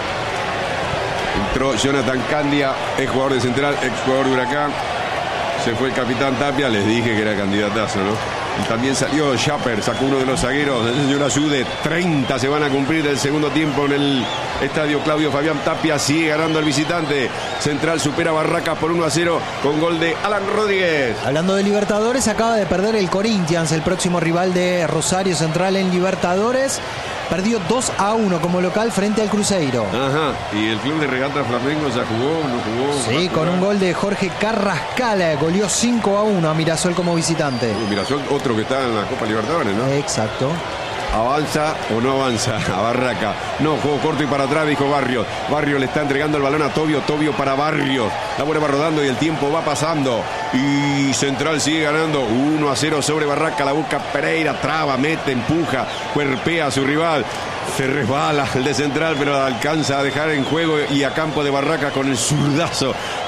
Entró Jonathan Candia, ex jugador de Central, ex jugador de Huracán. Se fue el capitán Tapia, les dije que era candidatazo, ¿no? Y también salió Schapper, sacó uno de los zagueros, el señor Ayude. 30 se van a cumplir del segundo tiempo en el estadio Claudio Fabián. Tapia sigue ganando al visitante. Central supera Barracas por 1-0 con gol de Alan Rodríguez. Hablando de Libertadores, acaba de perder el Corinthians, el próximo rival de Rosario Central en Libertadores. Perdió 2-1 como local frente al Cruzeiro. Ajá, y el club de regata Flamengo ya jugó, no jugó. Sí, con un gol de Jorge Carrascal, goleó 5-1 a Mirasol como visitante. Mirasol, otro que está en la Copa Libertadores, ¿no? Exacto. ¿Avanza o no avanza a Barraca? No, juego corto y para atrás, dijo Barrios. Barrios le está entregando el balón a Tobio. Tobio para Barrios. La bola va rodando y el tiempo va pasando. Y Central sigue ganando 1-0 sobre Barraca. La busca Pereira, traba, mete, empuja, cuerpea a su rival. Se resbala el de Central, pero alcanza a dejar en juego y a campo de Barraca con el zurdazo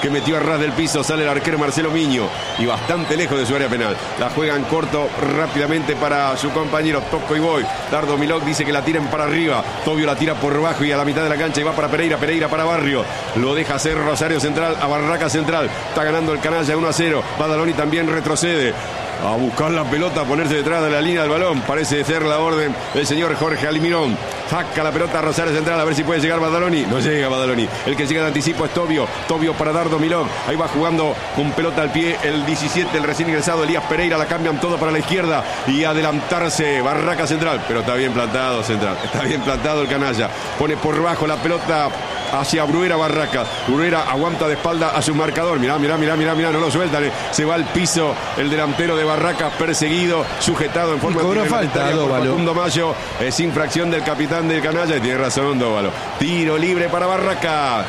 que metió a ras del piso. Sale el arquero Marcelo Miño y bastante lejos de su área penal. La juegan corto rápidamente para su compañero. Toco y voy. Dardo Milok dice que la tiren para arriba. Tobio la tira por bajo y a la mitad de la cancha y va para Pereira. Pereira para Barrio. Lo deja hacer Rosario Central a Barraca Central. Está ganando el canalla 1-0. Badaloni también retrocede a buscar la pelota, a ponerse detrás de la línea del balón. Parece ser la orden del señor Jorge Almirón. Saca la pelota a Rosario Central a ver si puede llegar Badaloni. No llega Badaloni. El que llega de anticipo es Tobio. Tobio para Dardo Milok. Ahí va jugando con pelota al pie el 17, el recién ingresado Elías Pereira. La cambian todo para la izquierda y adelantarse Barraca Central. Pero está bien plantado Central. Está bien plantado el canalla. Pone por bajo la pelota hacia Bruera Barraca. Bruera aguanta de espalda a su marcador. Mirá, no lo sueltan. Se va al piso el delantero de Barraca, perseguido, sujetado en forma de falta a Dóvalo. Facundo Mayo. Es infracción del capitán del canalla y tiene razón Dóvalo. Tiro libre para Barraca.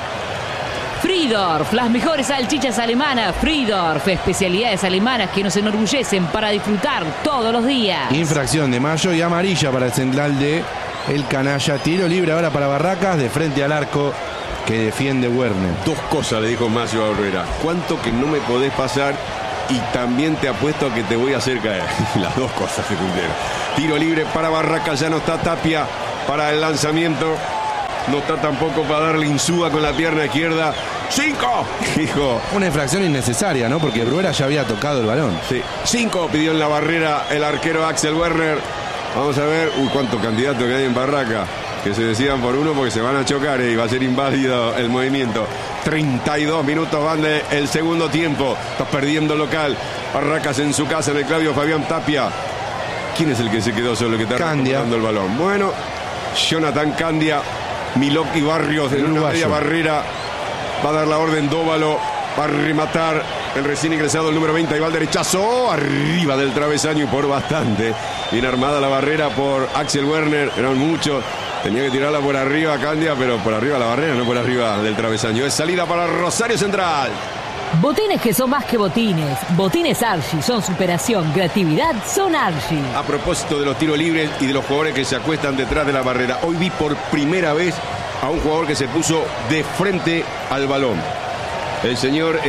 Friedorf, las mejores salchichas alemanas. Friedorf, especialidades alemanas que nos enorgullecen para disfrutar todos los días. Infracción de Mayo y amarilla para el central de el canalla. Tiro libre ahora para Barracas, de frente al arco que defiende Werner. Dos cosas le dijo Macio a Herrera. ¿Cuánto que no me podés pasar? Y también te apuesto a que te voy a hacer caer. Las dos cosas se cumplieron. Tiro libre para Barracas. Ya no está Tapia para el lanzamiento. No está tampoco para darle Insúa con la pierna izquierda. ¡5! Dijo. Una infracción innecesaria, ¿no? Porque Bruera ya había tocado el balón. Sí. 5 pidió en la barrera el arquero Axel Werner. Vamos a ver. Uy, cuánto candidato que hay en Barraca. Que se decidan por uno porque se van a chocar y va a ser inválido el movimiento. 32 minutos van del segundo tiempo. Está perdiendo local. Barracas en su casa en el Claudio Fabián Tapia. ¿Quién es el que se quedó solo, que está recuperando el balón? Bueno, Jonathan Candia. Milok y Barrios en una media barrera. Va a dar la orden Dóvalo. Va a rematar el recién ingresado el número 20. Ahí va el derechazo arriba del travesaño y por bastante. Bien armada la barrera por Axel Werner. Eran muchos. Tenía que tirarla por arriba Candia, pero por arriba la barrera, no por arriba del travesaño. Es salida para Rosario Central. Botines que son más que botines. Botines Archie son superación, creatividad, son Archie. A propósito de los tiros libres y de los jugadores que se acuestan detrás de la barrera, hoy vi por primera vez a un jugador que se puso de frente al balón. El señor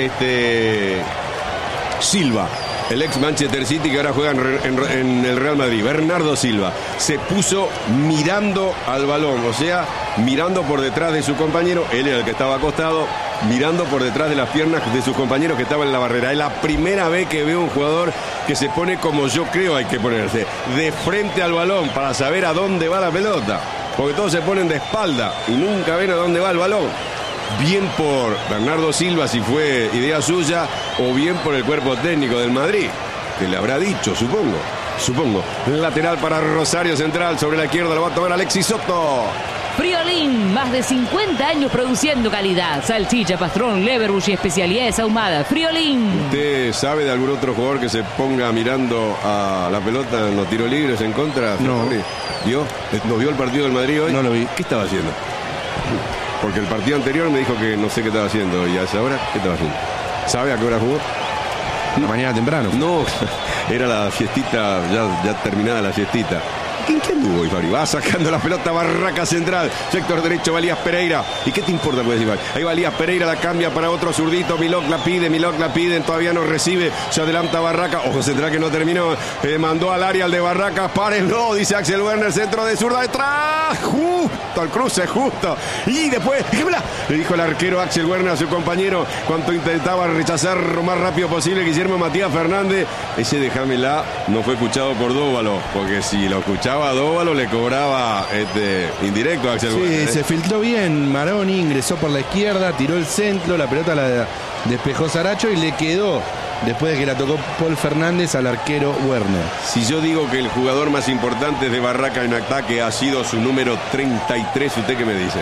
Silva, el ex Manchester City que ahora juega en el Real Madrid, Bernardo Silva, se puso mirando al balón, o sea, mirando por detrás de su compañero. Él era el que estaba acostado, mirando por detrás de las piernas de sus compañeros que estaban en la barrera. Es la primera vez que veo un jugador que se pone como yo creo hay que ponerse, de frente al balón para saber a dónde va la pelota, porque todos se ponen de espalda y nunca ven a dónde va el balón. Bien por Bernardo Silva, si fue idea suya, o bien por el cuerpo técnico del Madrid, que le habrá dicho, supongo. Lateral para Rosario Central, sobre la izquierda lo va a tomar Alexis Soto. Friolín, más de 50 años produciendo calidad. Salchicha, pastrón, leverbush y especialidades ahumadas. Friolín. ¿Usted sabe de algún otro jugador que se ponga mirando a la pelota en los tiros libres en contra? No. ¿Vio? ¿No vio el partido del Madrid hoy? No lo vi. ¿Qué estaba haciendo? Porque el partido anterior me dijo que no sé qué estaba haciendo. ¿Y a esa hora qué estaba haciendo? ¿Sabe a qué hora jugó? Mañana temprano. No, era la siestita, ya terminada la siestita. ¿Qué anduvo, Fabri? Va sacando la pelota Barraca Central. Sector derecho, Valías Pereira. ¿Y qué te importa, puedes decir? Ahí Valías Pereira la cambia para otro zurdito. Milok la pide, todavía no recibe. Se adelanta Barraca. Ojo Central que no terminó. Mandó al área al de Barraca. Párenlo, dice Axel Werner. Centro de zurda detrás. Justo, el cruce, justo. Y después, déjamela, le dijo el arquero Axel Werner a su compañero cuando intentaba rechazar lo más rápido posible Guillermo Matías Fernández. Ese déjamela no fue escuchado por Dóvalo, porque si lo escuchaba Dóvalo le cobraba indirecto a Axel Werner. Sí, se filtró bien Maroni, ingresó por la izquierda, tiró el centro, la pelota la despejó Saracho y le quedó, después de que la tocó Paul Fernández, al arquero Werner. Si yo digo que el jugador más importante de Barraca en ataque ha sido su número 33, ¿usted qué me dice?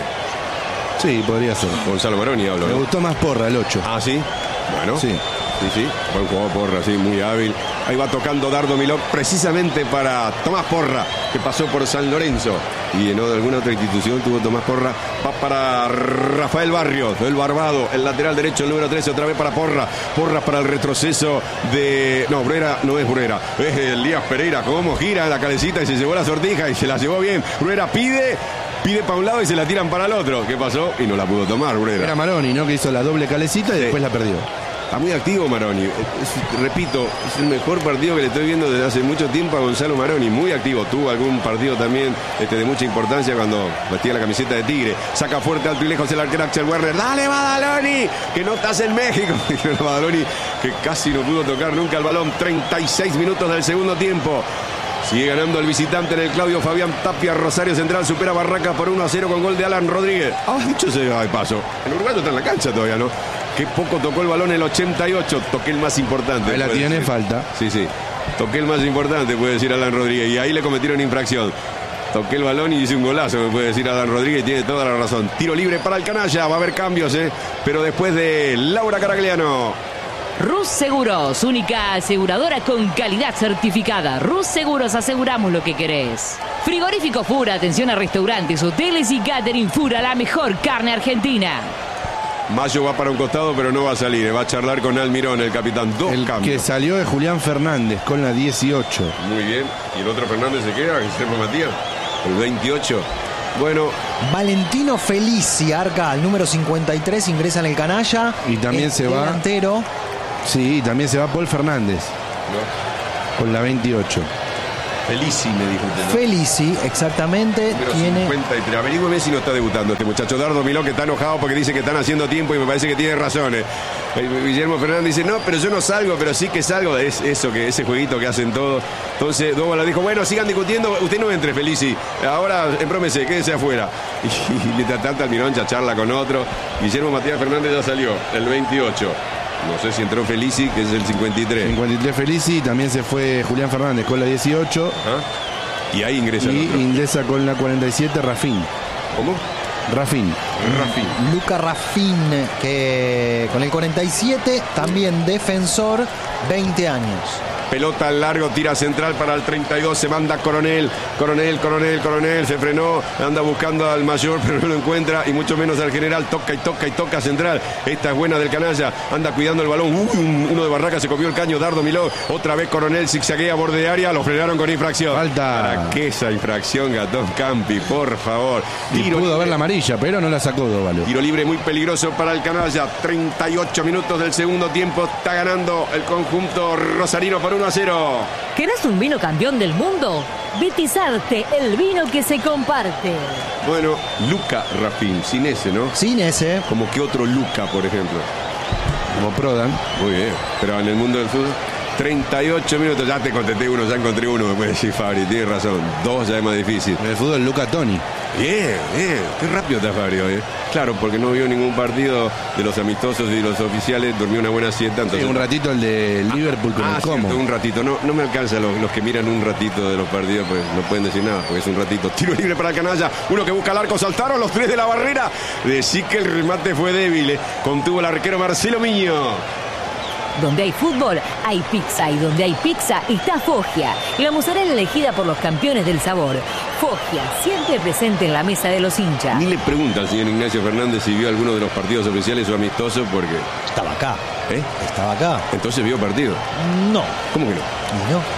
Sí, podría ser. Gonzalo Maroni hablo. Me gustó más Porra, el 8. ¿Ah, sí? Bueno. Sí. Sí, buen jugador Porra, sí, muy hábil. Ahí va tocando Dardo Milok precisamente para Tomás Porra, que pasó por San Lorenzo y en alguna otra institución tuvo Tomás Porra. Va para Rafael Barrios, el barbado, el lateral derecho, el número 13, otra vez para Porra. Porra para el retroceso de... No, Bruera no es Bruera, es Elías Pereira. Cómo gira la calecita y se llevó la sortija y se la llevó bien. Bruera pide... pide para un lado y se la tiran para el otro. ¿Qué pasó? Y no la pudo tomar, Breda. Era Maroni, ¿no? Que hizo la doble calecita y después la perdió. Está muy activo Maroni. Repito, es el mejor partido que le estoy viendo desde hace mucho tiempo a Gonzalo Maroni. Muy activo. Tuvo algún partido también de mucha importancia cuando vestía la camiseta de Tigre. Saca fuerte, alto y lejos el arquero Axel Werner. ¡Dale, Badaloni! Que no estás en México. Badaloni, que casi no pudo tocar nunca el balón. 36 minutos del segundo tiempo. Sigue ganando el visitante en el Claudio Fabián Tapia. Rosario Central supera Barracas por 1-0 con gol de Alan Rodríguez. Dicho sea de paso, el uruguayo está en la cancha todavía, ¿no? Que poco tocó el balón en el 88. Toqué el más importante. Ahí la tiene, decir. Falta. Sí. Toqué el más importante, puede decir Alan Rodríguez. Y ahí le cometieron infracción. Toqué el balón y hice un golazo, me puede decir Alan Rodríguez. Tiene toda la razón. Tiro libre para el canalla. Va a haber cambios, pero después de Laura Caragliano. Rus Seguros, única aseguradora con calidad certificada. Rus Seguros, aseguramos lo que querés. Frigorífico Fura, atención a restaurantes, hoteles y catering. Fura, la mejor carne argentina. Mayo va para un costado, pero no va a salir. Va a charlar con Almirón, el capitán. El cambios. Que salió de Julián Fernández con la 18. Muy bien. ¿Y el otro Fernández se queda? Guillermo Matías. El 28. Bueno. Valentino Felici, Arca, el número 53, ingresa en el canalla. Y también se va. Delantero. Sí, también se va Paul Fernández. No. Con la 28. Felici, me dijo usted, ¿no? Felici, exactamente. Número tiene 53. Averígüeme si no está debutando este muchacho. Dardo Miló, que está enojado porque dice que están haciendo tiempo y me parece que tiene razones. Guillermo Fernández dice, no, pero yo no salgo, pero sí que salgo. Es eso, que ese jueguito que hacen todos. Entonces Dóbala dijo, bueno, sigan discutiendo, usted no entre, Felici. Ahora, emprómese, quédese afuera. Y mientras tanto Almirón ya charla con otro. Guillermo Matías Fernández ya salió, el 28. No sé si entró Felici, que es el 53. 53 Felici, también se fue Julián Fernández con la 18. Y ahí ingresa y el otro. Ingresa con la 47 Rafín. ¿Cómo? Rafín. Luca Rafín, que con el 47, también defensor, 20 años. Pelota al largo, tira central para el 32, se manda Coronel, se frenó, anda buscando al mayor, pero no lo encuentra, y mucho menos al general, toca central. Esta es buena del canalla, anda cuidando el balón. Uno de Barracas se comió el caño, Dardo Miló, otra vez Coronel zigzaguea borde de área, lo frenaron con infracción. Falta. ¿Para qué esa infracción, Gatón Campi? Por favor. Tiro pudo haber la amarilla, pero no la sacó Dóvalo. Tiro libre muy peligroso para el canalla. 38 minutos del segundo tiempo. Está ganando el conjunto rosarino por 1-0. ¿Querés un vino campeón del mundo? Vitizarte, el vino que se comparte. Bueno, Luca Rafín, sin ese, ¿no? Sin ese. Como que otro Luca, por ejemplo. Como Prodan. Muy bien. Pero en el mundo del fútbol, 38 minutos. Ya te contesté uno, ya encontré uno, me puede decir Fabri. Tienes razón. Dos ya es más difícil. En el fútbol, Luca Toni. Bien. Qué rápido está Fabri hoy. Claro, porque no vio ningún partido de los amistosos y de los oficiales. Durmió una buena siesta. Entonces... Sí, un ratito el de Liverpool con el Como. Un ratito. No me alcanza los que miran un ratito de los partidos, pues no pueden decir nada, porque es un ratito. Tiro libre para el canalla. Uno que busca el arco. Saltaron los tres de la barrera. Decí que el remate fue débil. Contuvo el arquero Marcelo Miño. Donde hay fútbol, hay pizza. Y donde hay pizza, está Foggia. La mozzarella elegida por los campeones del sabor. Foggia, siempre presente en la mesa de los hinchas. Ni le pregunta al señor Ignacio Fernández si vio alguno de los partidos oficiales o amistosos, porque... Estaba acá. Estaba acá. Entonces vio partido. No. ¿Cómo que no? Y no.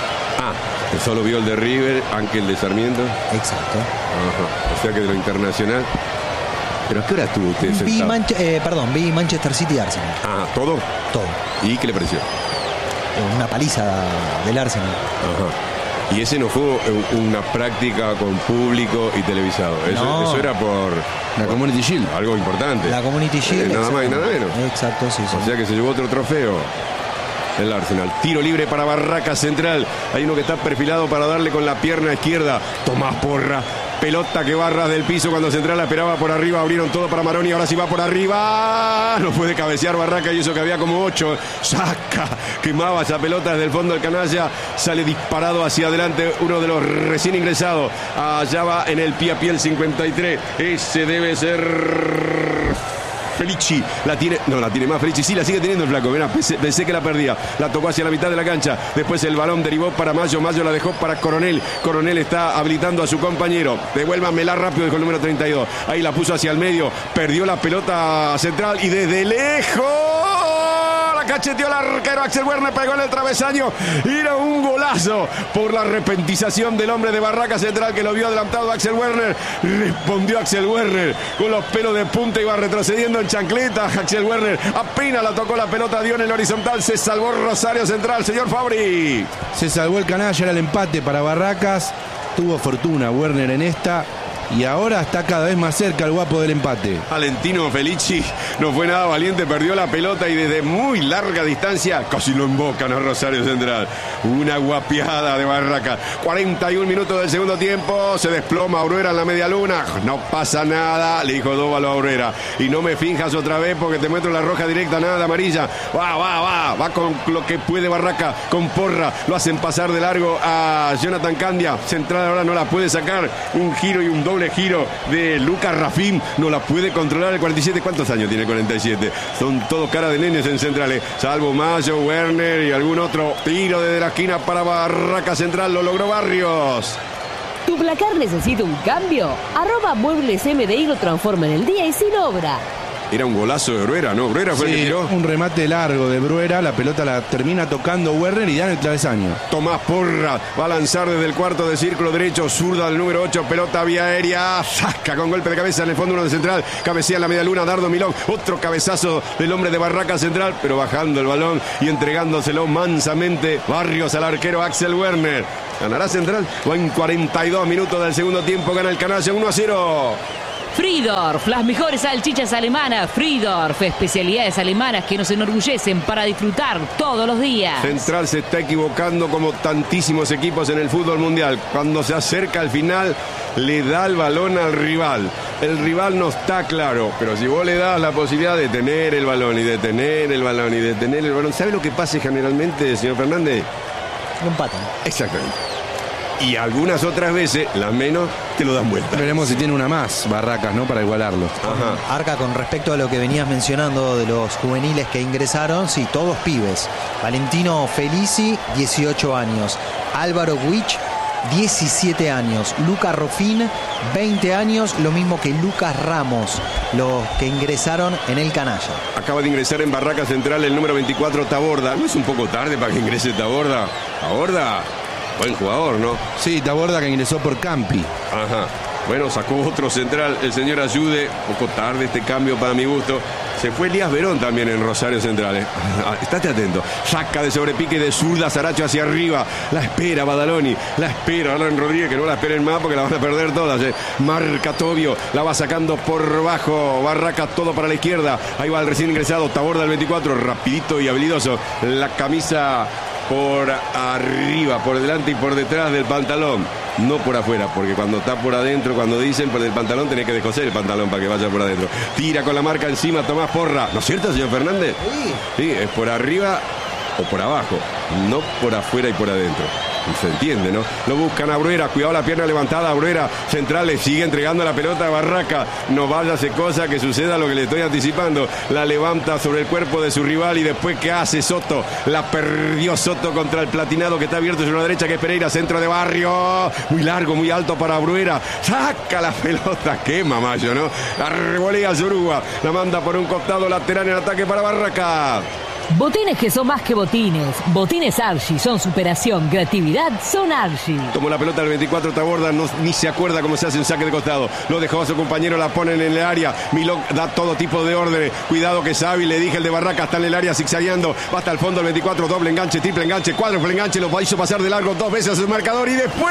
Solo vio el de River, Ángel de Sarmiento. Exacto. Ajá. O sea que de lo internacional... ¿Pero a qué hora estuvo usted sentado? Vi Manchester City y Arsenal. ¿Todo? Todo. ¿Y qué le pareció? Una paliza del Arsenal. Ajá. Y ese no fue una práctica con público y televisado. Eso era por... La Community Shield. Algo importante. La Community Shield. Nada más y nada menos. Exacto, sí. O sea que se llevó otro trofeo. El Arsenal. Tiro libre para Barracas Central. Hay uno que está perfilado para darle con la pierna izquierda. Tomás Porra. Pelota que barra del piso cuando Central la esperaba por arriba. Abrieron todo para Maroni. Ahora sí va por arriba. No puede cabecear Barraca y eso que había como 8. Saca. Quemaba esa pelota desde el fondo del canalla. Sale disparado hacia adelante uno de los recién ingresados. Allá va en el pie a pie el 53. Ese debe ser... Felici, la tiene más Felici, sí la sigue teniendo el flaco, mirá, pensé que la perdía, la tocó hacia la mitad de la cancha, después el balón derivó para Mayo la dejó para Coronel está habilitando a su compañero, devuélvamela rápido, dijo el número 32, ahí la puso hacia el medio, perdió la pelota Central y desde lejos, la cacheteó el arquero Axel Werner, pegó en el travesaño. Era un golazo por la repentización del hombre de Barraca Central que lo vio adelantado Axel Werner. Respondió Axel Werner con los pelos de punta, iba retrocediendo en chancleta. Axel Werner apenas la tocó la pelota, dio en el horizontal, se salvó Rosario Central, señor Fabri. Se salvó el canalla, era el empate para Barracas. Tuvo fortuna Werner en esta. Y ahora está cada vez más cerca el guapo del empate. Valentino Felici no fue nada valiente, perdió la pelota y desde muy larga distancia casi lo embocan a Rosario Central. Una guapiada de Barraca. 41 minutos del segundo tiempo, se desploma Aurora en la media luna. No pasa nada, le dijo Dóvalo a Aurora. Y no me finjas otra vez porque te muestro la roja directa, nada de amarilla. Va con lo que puede Barraca, con porra. Lo hacen pasar de largo a Jonathan Candia. Central ahora no la puede sacar. Un giro y un doble giro de Lucas Rafín, no la puede controlar el 47. ¿Cuántos años tiene el 47? Son todos cara de nenes en centrales, salvo Mayo, Werner y algún otro. Tiro desde la esquina para Barraca Central, lo logró Barrios. ¿Tu placar necesita un cambio? @Muebles MDI lo transforma en el día y sin obra. Era un golazo de Bruera, ¿no? Bruera fue el que tiró. Un remate largo de Bruera, la pelota la termina tocando Werner y da en el travesaño. Tomás Porra va a lanzar desde el cuarto de círculo derecho, zurda del número 8, pelota vía aérea, saca con golpe de cabeza en el fondo uno de central, cabecea en la media luna, Dardo Milón, otro cabezazo del hombre de Barraca Central, pero bajando el balón y entregándoselo mansamente Barrios al arquero Axel Werner. ¿Ganará Central? O en 42 minutos del segundo tiempo gana el canalla 1-0. Friedorf, las mejores salchichas alemanas. Friedorf, especialidades alemanas que nos enorgullecen para disfrutar todos los días. Central se está equivocando como tantísimos equipos en el fútbol mundial. Cuando se acerca al final, le da el balón al rival. El rival no está claro, pero si vos le das la posibilidad de tener el balón y de tener el balón y de tener el balón, ¿sabe lo que pasa generalmente, señor Fernández? Lo empatan. Exactamente. Y algunas otras veces, las menos, te lo dan vuelta. Veremos si tiene una más Barracas, ¿no? Para igualarlo. Ajá. Arca, con respecto a lo que venías mencionando de los juveniles que ingresaron, sí, todos pibes. Valentino Felici, 18 años. Álvaro Wich, 17 años. Lucas Rofín, 20 años, lo mismo que Lucas Ramos, los que ingresaron en el canalla. Acaba de ingresar en Barraca Central el número 24, Taborda. ¿No es un poco tarde para que ingrese Taborda? Taborda, buen jugador, ¿no? Sí, Taborda que ingresó por Campi. Ajá. Bueno, sacó otro central, el señor Ayude. Un poco tarde este cambio para mi gusto. Se fue Elías Verón también en Rosario Central. Estate atento. Saca de sobrepique de zurda Saracho hacia arriba. La espera Badaloni. La espera Alan Rodríguez, que no la esperen más porque la van a perder todas. Marca Tobio. La va sacando por bajo. Barraca todo para la izquierda. Ahí va el recién ingresado. Taborda el 24. Rapidito y habilidoso. La camisa por arriba, por delante y por detrás del pantalón. No por afuera, porque cuando está por adentro, cuando dicen por el pantalón, tenés que descoser el pantalón para que vaya por adentro. Tira con la marca encima Tomás Porra. ¿No es cierto, señor Fernández? Sí, es por arriba o por abajo, no por afuera y por adentro. Se entiende, ¿no? Lo buscan a Bruera, cuidado la pierna levantada, Bruera Central le sigue entregando la pelota a Barraca. No vaya a hacer cosa que suceda lo que le estoy anticipando. La levanta sobre el cuerpo de su rival y después ¿qué hace Soto? La perdió Soto contra el platinado que está abierto sobre la derecha, que es Pereira, centro de Barrio. Muy largo, muy alto para Bruera. Saca la pelota, quema Mayo, ¿no? La revolea Yoruba, la manda por un costado lateral en ataque para Barraca. Botines que son más que botines. Botines Archie son superación, creatividad, son Archie. Tomó la pelota del 24 Taborda, ni se acuerda cómo se hace un saque de costado. Lo dejó a su compañero, la ponen en el área. Milón da todo tipo de órdenes. Cuidado que es hábil, le dije el de Barraca, está en el área zigzagueando. Va hasta el fondo el 24, doble enganche, triple enganche, cuádruple enganche. Lo hizo pasar de largo 2 veces a su marcador. Y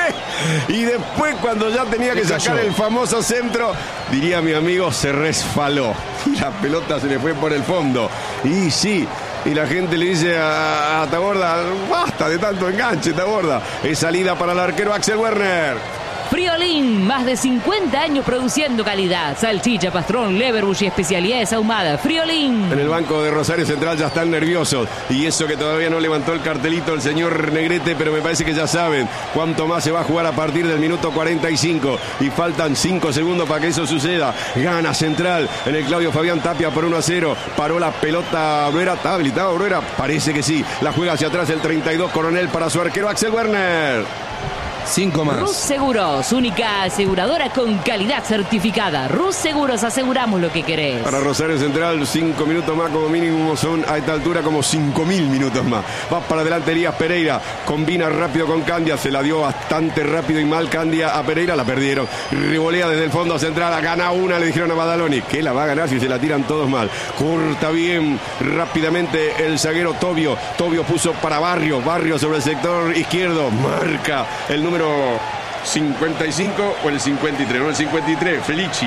después cuando ya tenía que sacar el famoso centro, diría mi amigo, se resfaló. Y la pelota se le fue por el fondo. Y sí. Y la gente le dice a Taborda, basta de tanto enganche, Taborda. Es salida para el arquero Axel Werner. Friolín, más de 50 años produciendo calidad. Salchicha, pastrón, leverbush y especialidades ahumadas. Friolín. En el banco de Rosario Central ya están nerviosos. Y eso que todavía no levantó el cartelito el señor Negrete, pero me parece que ya saben cuánto más se va a jugar a partir del minuto 45. Y faltan 5 segundos para que eso suceda. Gana Central en el Claudio Fabián Tapia por 1-0. Paró la pelota Bruera. ¿Está habilitado Bruera? Parece que sí. La juega hacia atrás el 32 Coronel para su arquero Axel Werner. 5 más. Rus Seguros, única aseguradora con calidad certificada. Rus Seguros, aseguramos lo que querés. Para Rosario Central, 5 minutos más como mínimo, son a esta altura como 5.000 minutos más. Va para adelante Elías Pereira, combina rápido con Candia, se la dio bastante rápido y mal Candia a Pereira, la perdieron. Revolea desde el fondo central, gana una, le dijeron a Badaloni, que la va a ganar si se la tiran todos mal. Corta bien rápidamente el zaguero Tobio. Tobio puso para Barrio sobre el sector izquierdo, marca el número 55 o el 53, no el 53,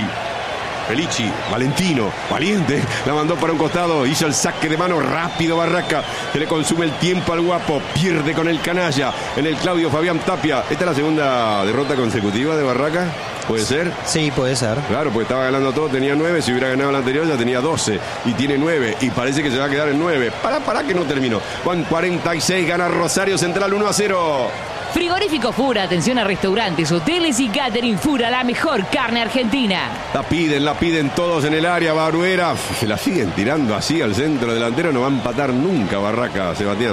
Felici, Valentino, valiente, la mandó para un costado, hizo el saque de mano rápido Barraca, se le consume el tiempo al Guapo, pierde con el canalla, en el Claudio Fabián Tapia. ¿Esta es la segunda derrota consecutiva de Barraca? ¿Puede ser? Sí, puede ser. Claro, pues estaba ganando todo, tenía 9, si hubiera ganado la anterior ya tenía 12 y tiene 9 y parece que se va a quedar en 9. Para que no terminó. Juan 46, gana Rosario Central 1-0. Frigorífico Fura, atención a restaurantes, hoteles y catering Fura, la mejor carne argentina. La piden todos en el área, Baruera. Se la siguen tirando así al centro delantero, no va a empatar nunca Barraca, Sebastián.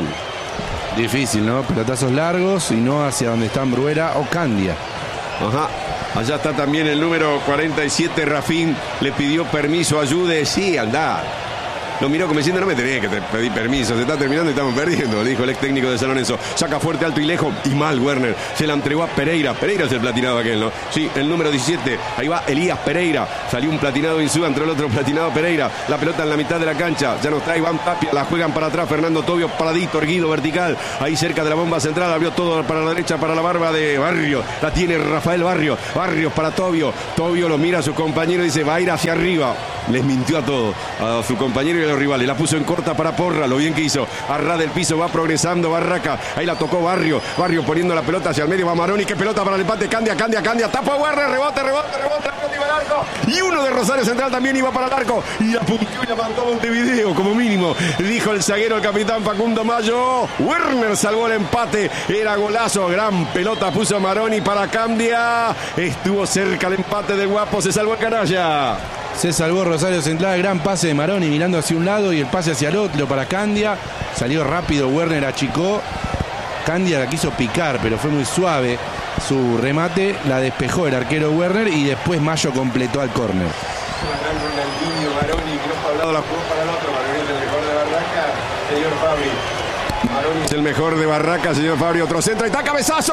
Difícil, ¿no? Pelotazos largos y no hacia donde están Bruera o Candia. Ajá. Allá está también el número 47, Rafín. Le pidió permiso, ayude. Sí, andá. Lo miró como diciendo, no me tenés que pedir permiso, se está terminando y estamos perdiendo, le dijo el ex técnico de San Lorenzo. Saca fuerte, alto y lejos, y mal Werner. Se la entregó a Pereira. Pereira es el platinado aquel, ¿no? Sí, el número 17. Ahí va Elías Pereira. Salió un platinado Insúa, entró el otro platinado Pereira. La pelota en la mitad de la cancha. Ya nos trae Iván Tapia. La juegan para atrás. Fernando Tobio, paradito, erguido, vertical. Ahí cerca de la bomba central. Abrió todo para la derecha, para la barba de Barrio. La tiene Rafael Barrio. Barrios para Tobio. Tobio lo mira a su compañero y dice, va a ir hacia arriba. Les mintió a todos, a su compañero y a los rivales. La puso en corta para Porra, lo bien que hizo. Arra del piso, va progresando Barraca. Ahí la tocó Barrio. Barrio poniendo la pelota hacia el medio. Va Maroni, qué pelota para el empate. Candia. Tapa Werner, rebote. Iba al arco. Y uno de Rosario Central también iba para el arco. Y la puntió y la mandó a Montevideo, como mínimo. Dijo el zaguero, el capitán Facundo Mayo. Werner salvó el empate. Era golazo. Gran pelota puso Maroni para Candia. Estuvo cerca el empate del Guapo. Se salvó el canalla. Se salvó Rosario Central, gran pase de Maroni mirando hacia un lado y el pase hacia el otro para Candia. Salió rápido, Werner achicó. Candia la quiso picar, pero fue muy suave su remate. La despejó el arquero Werner y después Mayo completó al córner. Maroni, que no ha hablado la jugó para el otro. Maroni es el mejor de Barraca, señor Fabri. Maroni es el mejor de Barraca, señor Fabri. Otro centro y está cabezazo,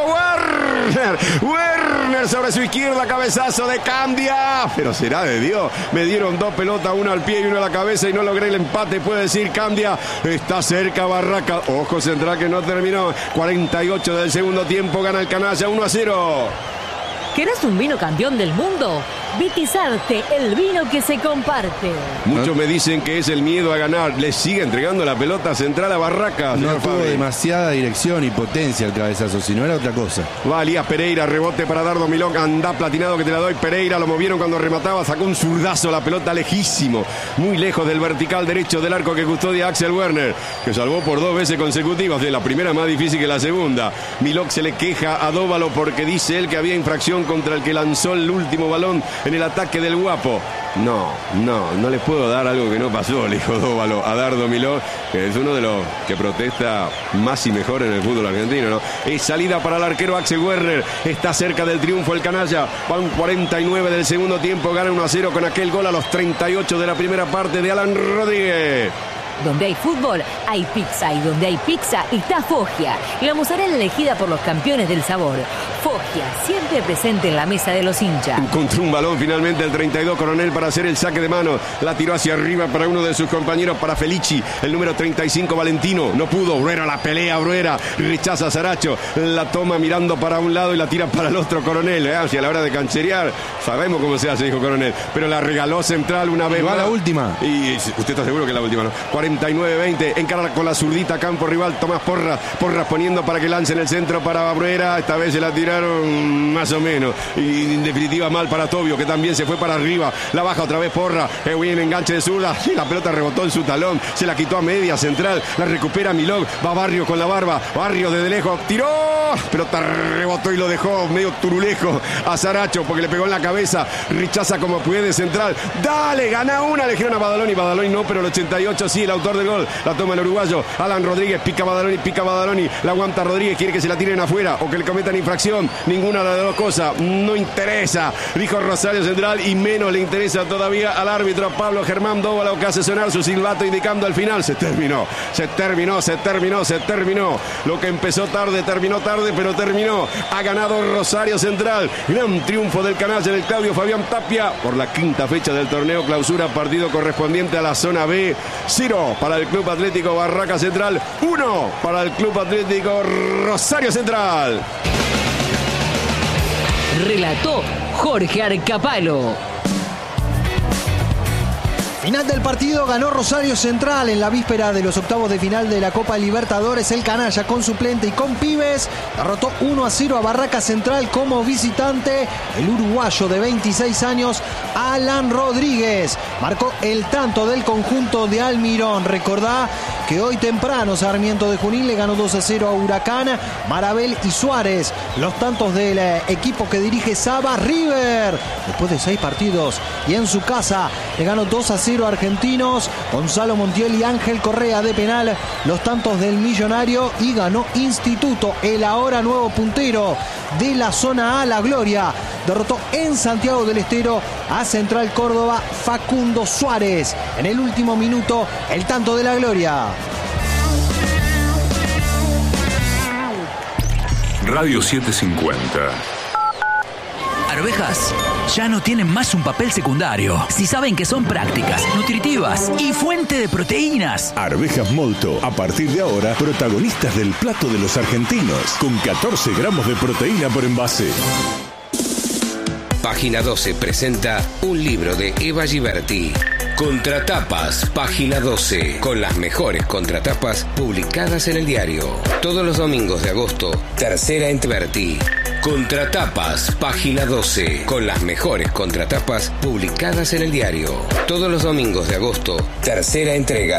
Werner sobre su izquierda, cabezazo de Candia. Pero será de Dios. Me dieron dos pelotas, una al pie y una a la cabeza y no logré el empate. Puede decir Candia. Está cerca Barraca. Ojo Central que no terminó. 48 del segundo tiempo, gana el canalla 1-0. ¿Querés un vino campeón del mundo? Vitizarte, el vino que se comparte. Muchos me dicen que es el miedo a ganar. Le sigue entregando la pelota central a Barraca. No tuvo demasiada dirección y potencia el cabezazo, si no era otra cosa. Va Elías Pereira, rebote para Dardo Milón. Anda platinado que te la doy. Pereira lo movieron cuando remataba. Sacó un zurdazo, la pelota lejísimo. Muy lejos del vertical derecho del arco que custodia Axel Werner, que salvó por 2 veces consecutivas. De la primera más difícil que la segunda. Milok se le queja a Dóvalo porque dice él que había infracción contra el que lanzó el último balón en el ataque del Guapo. No les puedo dar algo que no pasó, le dijo Dóvalo a Dardo Miló, que es uno de los que protesta más y mejor en el fútbol argentino, ¿no? Es salida para el arquero Axel Werner, está cerca del triunfo el canalla, van 49 del segundo tiempo, gana 1-0 con aquel gol a los 38 de la primera parte de Alan Rodríguez. Donde hay fútbol, hay pizza. Y donde hay pizza, está Foggia. La mozzarella elegida por los campeones del sabor. Foggia, siempre presente en la mesa de los hinchas. Encontró un balón finalmente el 32 Coronel para hacer el saque de mano. La tiró hacia arriba para uno de sus compañeros, para Felici. El número 35 Valentino. No pudo. Bruera la pelea, Bruera. Rechaza a Saracho. La toma mirando para un lado y la tira para el otro Coronel. Hacia la hora de cancherear. Sabemos cómo se hace, dijo Coronel. Pero la regaló Central una vez más. La última. Y usted está seguro que es la última, ¿no? 49-20. Encara con la zurdita campo rival. Tomás Porras. Porras poniendo para que lance en el centro para Bruera. Esta vez se la tiraron más o menos. Y en definitiva mal para Tobio, que también se fue para arriba. La baja otra vez Porra. Bien enganche de zurda. Y la pelota rebotó en su talón. Se la quitó a media Central. La recupera Milog. Va Barrio con la barba. Barrio desde lejos. Tiró. Pelota rebotó y lo dejó medio turulejo a Saracho porque le pegó en la cabeza. Rechaza como puede Central. Dale, gana una. Le dijeron a Badaloni. Badaloni no, pero el 88 sí. El autor del gol. La toma el uruguayo. Alan Rodríguez, pica Badaloni. La aguanta Rodríguez, quiere que se la tiren afuera o que le cometan infracción. Ninguna de las dos cosas. No interesa, dijo Rosario Central, y menos le interesa todavía al árbitro Pablo Germán Dóvalo, que hace sonar su silbato indicando al final. Se terminó. Lo que empezó tarde, terminó tarde, pero terminó. Ha ganado Rosario Central. Gran triunfo del canalla en el Claudio Fabián Tapia por la quinta fecha del torneo clausura, partido correspondiente a la zona B. 0 para el Club Atlético Barracas Central, 1 para el Club Atlético Rosario Central. Relató Jorge Arcapalo. Final del partido, ganó Rosario Central en la víspera de los octavos de final de la Copa Libertadores. El canalla con suplente y con pibes derrotó 1-0 a Barracas Central como visitante. El uruguayo de 26 años, Alan Rodríguez, marcó el tanto del conjunto de Almirón. Recordá que hoy temprano Sarmiento de Junín le ganó 2-0 a Huracán. Marabel y Suárez, los tantos del equipo que dirige Saba. River, después de 6 partidos y en su casa, le ganó 2-0 a Argentinos. Gonzalo Montiel y Ángel Correa de penal, los tantos del Millonario. Y ganó Instituto, el ahora nuevo puntero de la zona A, La Gloria. Derrotó en Santiago del Estero a Central Córdoba, Facundo Suárez. En el último minuto, el tanto de La Gloria. Radio 750. Arvejas ya no tienen más un papel secundario. Si saben que son prácticas, nutritivas y fuente de proteínas. Arvejas Molto, a partir de ahora, protagonistas del plato de los argentinos, con 14 gramos de proteína por envase. Página 12 presenta un libro de Eva Giberti. Contratapas, página 12, con las mejores contratapas publicadas en el diario. Todos los domingos de agosto, tercera en Berti. Contratapas, página 12, con las mejores contratapas publicadas en el diario. Todos los domingos de agosto, tercera entrega.